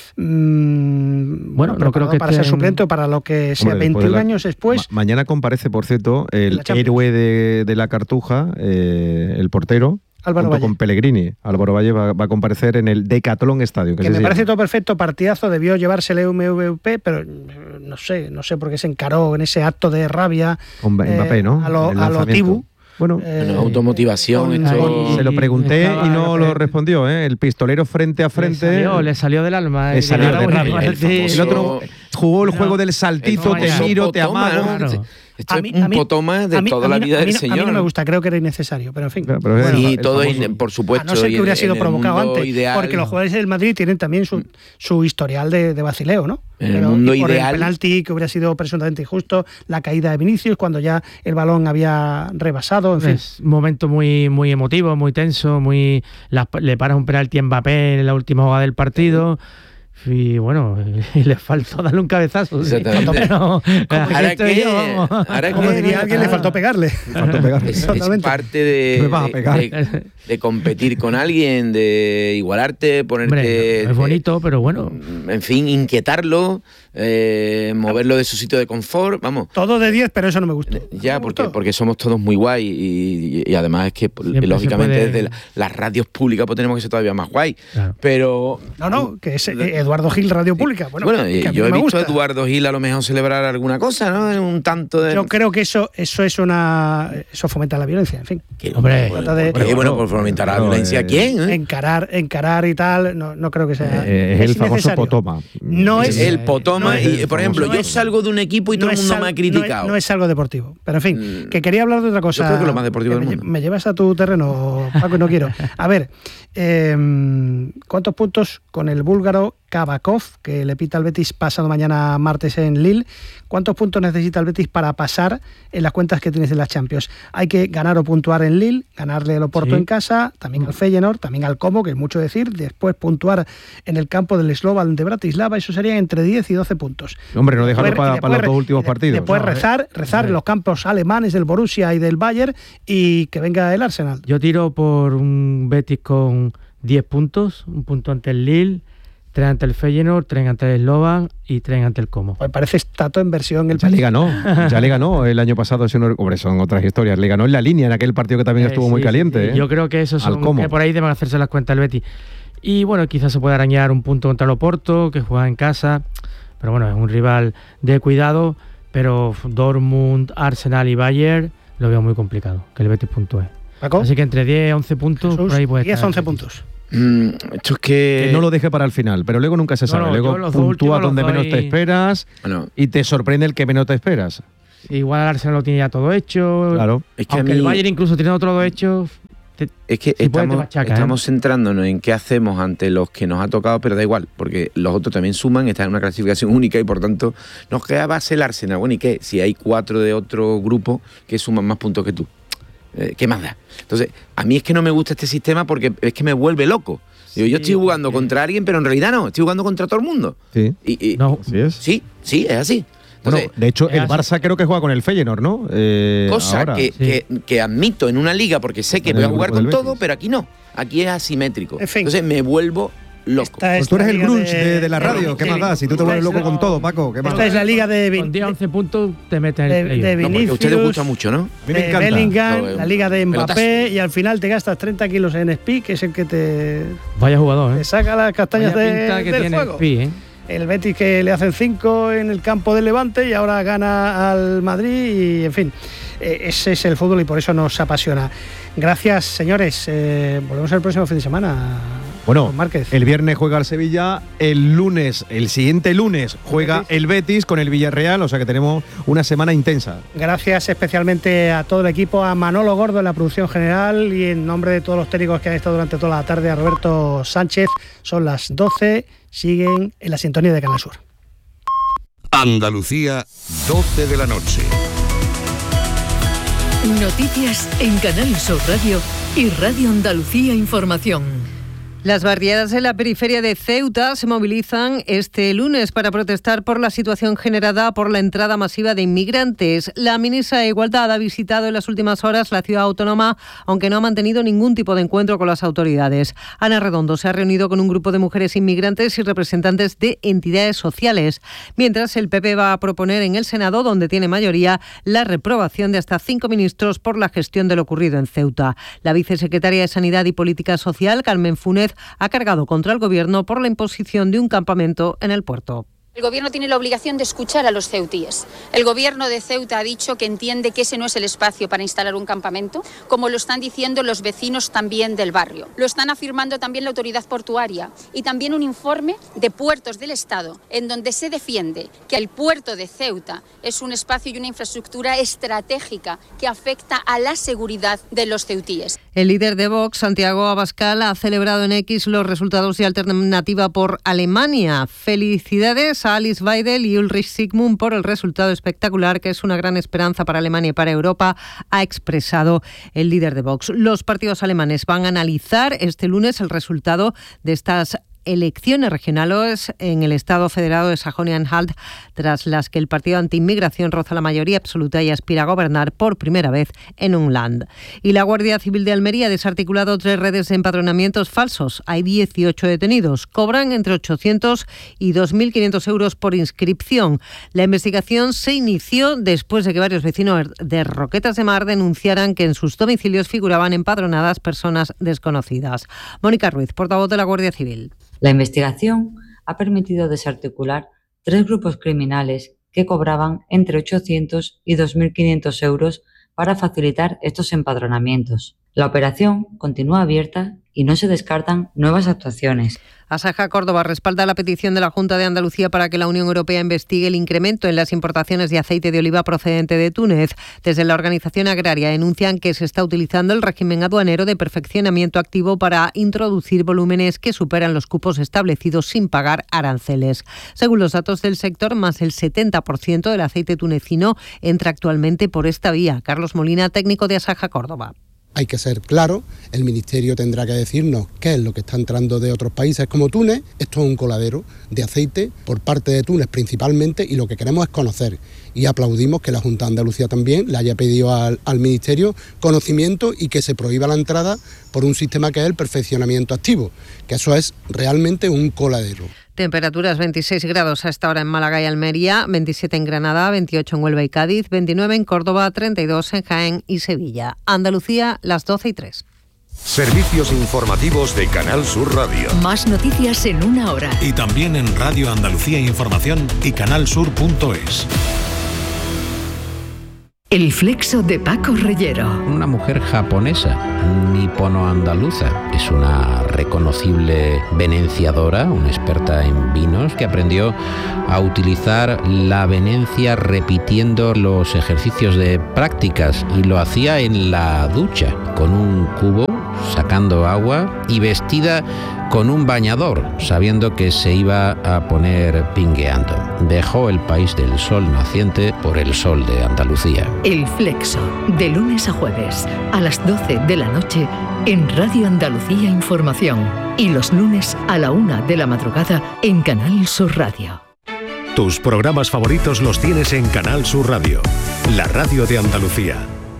mm, Bueno, no creo preparado que para ser estén- suplente o para lo que sea. Hombre, después veintiún de la- años después, Ma- mañana comparece, por cierto, la el Champions. héroe de, de la Cartuja, eh, el portero, Álvaro junto Valle. con Pellegrini. Álvaro Valle va, va a comparecer en el Decathlon Estadio. que así me se parece llama. todo perfecto, partidazo, debió llevarse el M V P, pero eh, no sé, no sé por qué se encaró en ese acto de rabia Con Mbappé, eh, ¿no? a lo, El a lo lanzamiento. Tibu. Bueno, Eh, Bueno, automotivación, con- esto- se lo pregunté estaba- y no lo respondió, ¿eh? El pistolero frente a Le frente. salió, le salió del alma. Le eh, salió que de era rabia. muy El fuerte. famoso- El otro jugó el No. juego del saltito, El te famoso miro, te potoma, amago. ¿no? Claro. Esto A es mí- un a mí- potoma de a mí- toda a mí la no- vida a mí del no- señor. A mí no me gusta, creo que era innecesario, pero en fin. Claro, pero es Sí, el todo, famoso- in- por A supuesto. no ser y que hubiera en- sido en el provocado mundo antes, ideal- porque los jugadores del Madrid tienen también su, su historial de, de vacileo, ¿no? En el mundo y por ideal- el penalti que hubiera sido presuntamente injusto, la caída de Vinicius cuando ya el balón había rebasado, en fin. Es un momento muy, muy emotivo, muy tenso, muy las- le paras un penalti a Mbappé en la última jugada del partido. Y bueno, y le faltó darle un cabezazo. sí. Exactamente. Pero, aquí Ahora estoy que, yo, vamos. ahora Como que- diría alguien, le faltó pegarle. Faltó pegarle. Es, es Totalmente. parte de, Me vas a de- pegar. de- de competir con alguien, de igualarte, ponerte. Hombre, no es bonito, pero bueno. En fin, inquietarlo, eh, moverlo de su sitio de confort. Vamos. Todo de diez, pero eso no me gustó. Ya, No me porque, gustó. porque somos todos muy guay y, y- y además es que Siempre lógicamente se puede- desde la- las radios públicas pues tenemos que ser todavía más guay. Claro. Pero No, no, que es eh, Eduardo Gil, Radio Pública. Bueno, bueno, que a mí yo no he me visto a gusta. Eduardo Gil a lo mejor celebrar alguna cosa, ¿no? En un tanto de. Yo creo que eso, eso es una. Eso fomenta la violencia, en fin. que- Hombre, bueno, trata de- ¿por qué? bueno, por fomentar la Claro, violencia, eh, ¿quién? eh? Encarar, encarar y tal, no, no creo que sea. Eh, es el famoso innecesario. potoma. No es. el potoma, no y es- por ejemplo, no yo es- salgo de un equipo y todo el es mundo al- me ha no es- criticado. No es, algo deportivo. Pero en fin, que quería hablar de otra cosa. creo que lo más deportivo que del me, mundo. me llevas a tu terreno, Paco, y no quiero. A ver, eh, ¿cuántos puntos con el búlgaro Kabakov, que le pita al Betis pasado mañana martes en Lille. ¿Cuántos puntos necesita el Betis para pasar en las cuentas que tienes de las Champions? Hay que ganar o puntuar en Lille, ganarle al Oporto sí. en casa, también al Feyenoord, también al Como, que es mucho decir, después puntuar en el campo del Slovan de Bratislava, eso serían entre diez y doce puntos. Hombre, no dejarlo para, para los dos últimos partidos. Después no, rezar, rezar eh. en los campos alemanes del Borussia y del Bayern y que venga el Arsenal. Yo tiro por un Betis con diez puntos, un punto ante el Lille, tres ante el Feyenoord, tres ante el Slovan y tres ante el Como. Pues parece Tato en versión el Ya le ganó, ya le ganó el año pasado, si no, hombre, son otras historias. Le ganó en la línea en aquel partido que también eh, estuvo sí, muy caliente. Sí, ¿eh? Yo creo que eso son que por ahí deben hacerse las cuentas el Betis. Y bueno, quizás se pueda arañar un punto contra el Oporto, que juega en casa, pero bueno, es un rival de cuidado, pero Dortmund, Arsenal y Bayern lo veo muy complicado, que el Betis puntúe. ¿Paco? Así que entre diez y once puntos, Jesús, por ahí puede diez a once puntos. Mm, esto es que... que no lo deje para el final, pero luego nunca se sabe. No, no, luego puntúa donde menos te esperas bueno. y te sorprende el que menos te esperas. Igual el Arsenal lo tiene ya todo hecho. Claro. Es que aunque a mí... el Bayern incluso tiene todo hecho. Te, es que si estamos, machaca, estamos ¿eh? centrándonos en qué hacemos ante los que nos ha tocado, pero da igual, porque los otros también suman, están en una clasificación única y por tanto nos queda base el Arsenal. Bueno, ¿y qué? Si hay cuatro de otro grupo que suman más puntos que tú. Eh, ¿Qué más da? Entonces, a mí es que no me gusta este sistema porque es que me vuelve loco. Digo, sí, yo estoy jugando sí. contra alguien, pero en realidad no, estoy jugando contra todo el mundo. Sí. Y, y, no. ¿Así es? Sí, sí, es así. Entonces, bueno, de hecho, el Barça creo que juega con el Feyenoord, ¿no? Eh, cosa ahora. que, Sí. que, que admito en una liga porque sé que en voy a jugar con Betis. todo, pero aquí no. Aquí es asimétrico. En fin. Entonces me vuelvo loco. Pues tú eres el grunge de, de, de la radio, ¿qué más da? Si tú te vuelves loco con todo, Paco, ¿qué más Esta da? es la liga de Con diez a once puntos te metes en el de, de Vinicius, no, a ustedes les gusta mucho, ¿no? A mí me de encanta. Bellingham, No, la liga de Mbappé pelotazo. y al final te gastas treinta kilos en Spi, que es el que te, Vaya jugador, ¿eh? te saca las castañas Vaya de, pinta que del tiene fuego. Spi, ¿eh? El Betis que le hacen cinco en el campo del Levante y ahora gana al Madrid y en fin, eh, ese es el fútbol y por eso nos apasiona. Gracias, señores. Eh, volvemos el próximo fin de semana. Bueno, Márquez. El viernes juega el Sevilla, el lunes, el siguiente lunes juega el Betis con el Villarreal, o sea que tenemos una semana intensa. Gracias especialmente a todo el equipo, a Manolo Gordo en la producción general y en nombre de todos los técnicos que han estado durante toda la tarde, a Roberto Sánchez. Son las doce, siguen en la sintonía de Canal Sur. Andalucía, doce de la noche. Noticias en Canal Sur Radio y Radio Andalucía Información. Las barriadas en la periferia de Ceuta se movilizan este lunes para protestar por la situación generada por la entrada masiva de inmigrantes. La ministra de Igualdad ha visitado en las últimas horas la ciudad autónoma, aunque no ha mantenido ningún tipo de encuentro con las autoridades. Ana Redondo se ha reunido con un grupo de mujeres inmigrantes y representantes de entidades sociales, mientras el P P va a proponer en el Senado, donde tiene mayoría, la reprobación de hasta cinco ministros por la gestión de lo ocurrido en Ceuta. La vicesecretaria de Sanidad y Política Social, Carmen Funes, ha cargado contra el Gobierno por la imposición de un campamento en el puerto. El Gobierno tiene la obligación de escuchar a los ceutíes. El Gobierno de Ceuta ha dicho que entiende que ese no es el espacio para instalar un campamento, como lo están diciendo los vecinos también del barrio. Lo están afirmando también la autoridad portuaria y también un informe de Puertos del Estado, en donde se defiende que el puerto de Ceuta es un espacio y una infraestructura estratégica que afecta a la seguridad de los ceutíes. El líder de Vox, Santiago Abascal, ha celebrado en X los resultados de Alternativa por Alemania. Felicidades a Alice Weidel y Ulrich Sigmund por el resultado espectacular, que es una gran esperanza para Alemania y para Europa, ha expresado el líder de Vox. Los partidos alemanes van a analizar este lunes el resultado de estas elecciones regionales en el Estado federado de Sajonia-Anhalt, tras las que el partido anti-inmigración roza la mayoría absoluta y aspira a gobernar por primera vez en un land. Y la Guardia Civil de Almería ha desarticulado tres redes de empadronamientos falsos. Hay dieciocho detenidos. Cobran entre ochocientos y dos mil quinientos euros por inscripción. La investigación se inició después de que varios vecinos de Roquetas de Mar denunciaran que en sus domicilios figuraban empadronadas personas desconocidas. Mónica Ruiz, portavoz de la Guardia Civil. La investigación ha permitido desarticular tres grupos criminales que cobraban entre ochocientos y dos mil quinientos euros para facilitar estos empadronamientos. La operación continúa abierta y no se descartan nuevas actuaciones. Asaja Córdoba respalda la petición de la Junta de Andalucía para que la Unión Europea investigue el incremento en las importaciones de aceite de oliva procedente de Túnez. Desde la organización agraria denuncian que se está utilizando el régimen aduanero de perfeccionamiento activo para introducir volúmenes que superan los cupos establecidos sin pagar aranceles. Según los datos del sector, más del setenta por ciento del aceite tunecino entra actualmente por esta vía. Carlos Molina, técnico de Asaja Córdoba. Hay que ser claro, el Ministerio tendrá que decirnos qué es lo que está entrando de otros países como Túnez. Esto es un coladero de aceite por parte de Túnez principalmente y lo que queremos es conocer. Y aplaudimos que la Junta de Andalucía también le haya pedido al, al Ministerio conocimiento y que se prohíba la entrada por un sistema que es el perfeccionamiento activo, que eso es realmente un coladero. Temperaturas veintiséis grados a esta hora en Málaga y Almería, veintisiete en Granada, veintiocho en Huelva y Cádiz, veintinueve en Córdoba, treinta y dos en Jaén y Sevilla. Andalucía, las doce y tres. Servicios informativos de Canal Sur Radio. Más noticias en una hora. Y también en Radio Andalucía Información y canalsur punto es. El flexo de Paco Reyero. Una mujer japonesa, nipono-andaluza. Es una reconocible venenciadora, una experta en vinos, que aprendió a utilizar la venencia repitiendo los ejercicios de prácticas y lo hacía en la ducha, con un cubo, sacando agua y vestida con un bañador, sabiendo que se iba a poner pingueando. Dejó el país del sol naciente por el sol de Andalucía. El flexo, de lunes a jueves, a las doce de la noche, en Radio Andalucía Información. Y los lunes a la una de la madrugada, en Canal Sur Radio. Tus programas favoritos los tienes en Canal Sur Radio, la radio de Andalucía.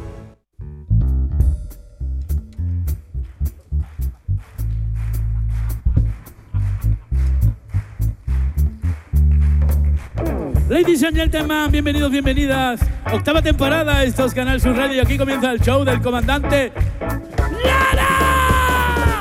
Ladies and gentlemen, bienvenidos, bienvenidas. Octava temporada, esto es Canal Sur Radio y aquí comienza el show del comandante Lara.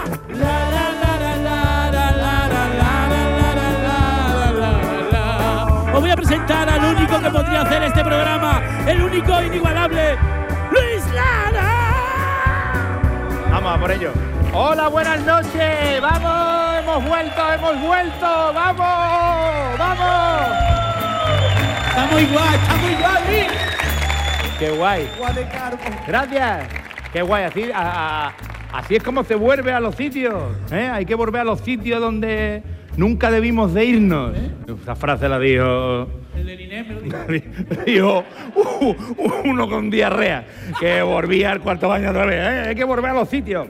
Os voy a presentar al único que podría hacer este programa, el único inigualable, Luis Lara. Vamos a por ello. Hola, buenas noches. Vamos, hemos vuelto, hemos vuelto. Vamos, vamos. Está muy guay, está muy guay. Qué guay. Gracias. Qué guay. Así, a, a, así es como se vuelve a los sitios. ¿eh? Hay que volver a los sitios donde nunca debimos de irnos. ¿Eh? Esa frase la dijo... El Inés me lo dijo. dijo uh, uno con diarrea, que volvía al cuarto baño otra vez. ¿eh? Hay que volver a los sitios.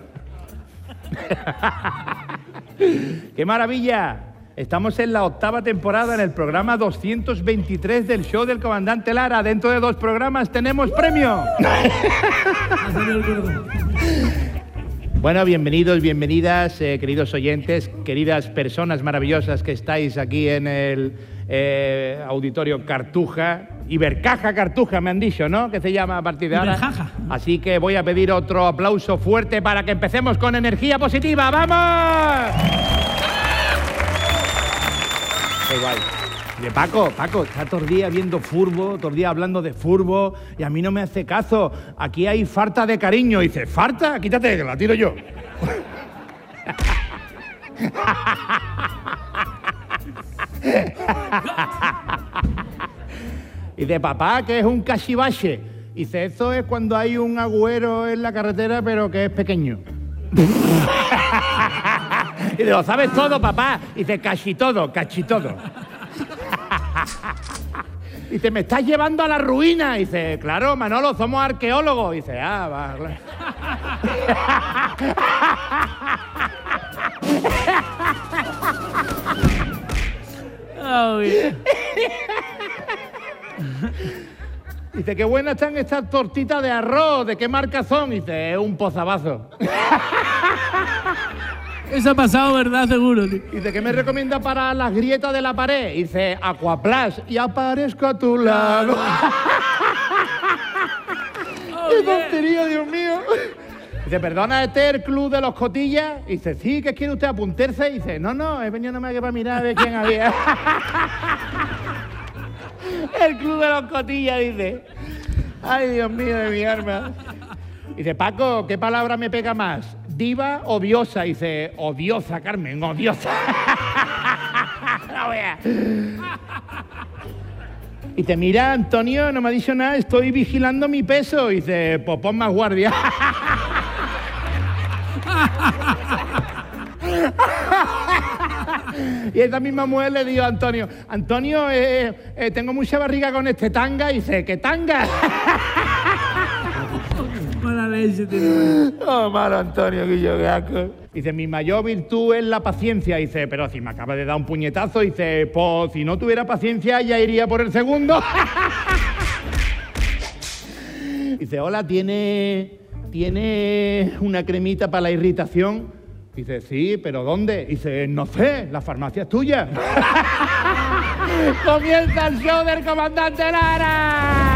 ¡Qué maravilla! Estamos en la octava temporada, en el programa doscientos veintitrés del show del comandante Lara. Dentro de dos programas tenemos premio. Bueno, bienvenidos, bienvenidas, eh, queridos oyentes, queridas personas maravillosas que estáis aquí en el eh, auditorio Cartuja. Ibercaja Cartuja, me han dicho, ¿no? Que se llama a partir de ahora. Ibercaja. Así que voy a pedir otro aplauso fuerte para que empecemos con energía positiva. ¡Vamos! Qué guay. De Paco, Paco, está todo el día viendo furbo, todo el día hablando de furbo, y a mí no me hace caso. Aquí hay falta de cariño. Y dice, ¿falta? Quítate, que la tiro yo. Y de papá, que es un cachivache. Dice, eso es cuando hay un agüero en la carretera, pero que es pequeño. Y de lo sabes todo, papá. Y dice, cachi todo, cachi todo. Dice, me estás llevando a la ruina. Dice, claro, Manolo, somos arqueólogos. Dice, ah, va, claro. Oh, yeah. Dice, qué buenas están estas tortitas de arroz. ¿De qué marca son? Dice, es un pozabazo. Eso ha pasado, ¿verdad? Seguro. Tío. Dice, ¿qué me recomienda para las grietas de la pared? Dice, Aquaplash. Y aparezco a tu lado. Oh, ¡qué tontería, Dios mío! Dice, ¿perdona, este es el club de los cotillas? Dice, sí, ¿qué quiere usted, apuntarse? Dice, no, no, he venido nomás que para mirar a ver quién había. El club de los cotillas, dice. Ay, Dios mío, de mi arma. Dice, Paco, ¿qué palabra me pega más? diva o diosa. Dice, odiosa, Carmen, odiosa. No veas. Y te mira, Antonio, no me ha dicho nada, estoy vigilando mi peso. Y dice, pues pon más guardia. Y esa misma mujer le dijo a Antonio, Antonio, eh, eh, tengo mucha barriga con este tanga. Y dice, ¿qué tanga? Mala leche tiene. Oh, malo Antonio, que yo gaco. Dice, mi mayor virtud es la paciencia. Dice, pero si me acaba de dar un puñetazo. Dice, pues si no tuviera paciencia ya iría por el segundo. Dice, hola, ¿tiene, ¿tiene una cremita para la irritación? Dice, sí, ¿pero dónde? Dice, no sé, la farmacia es tuya. Comienza el show del comandante Lara.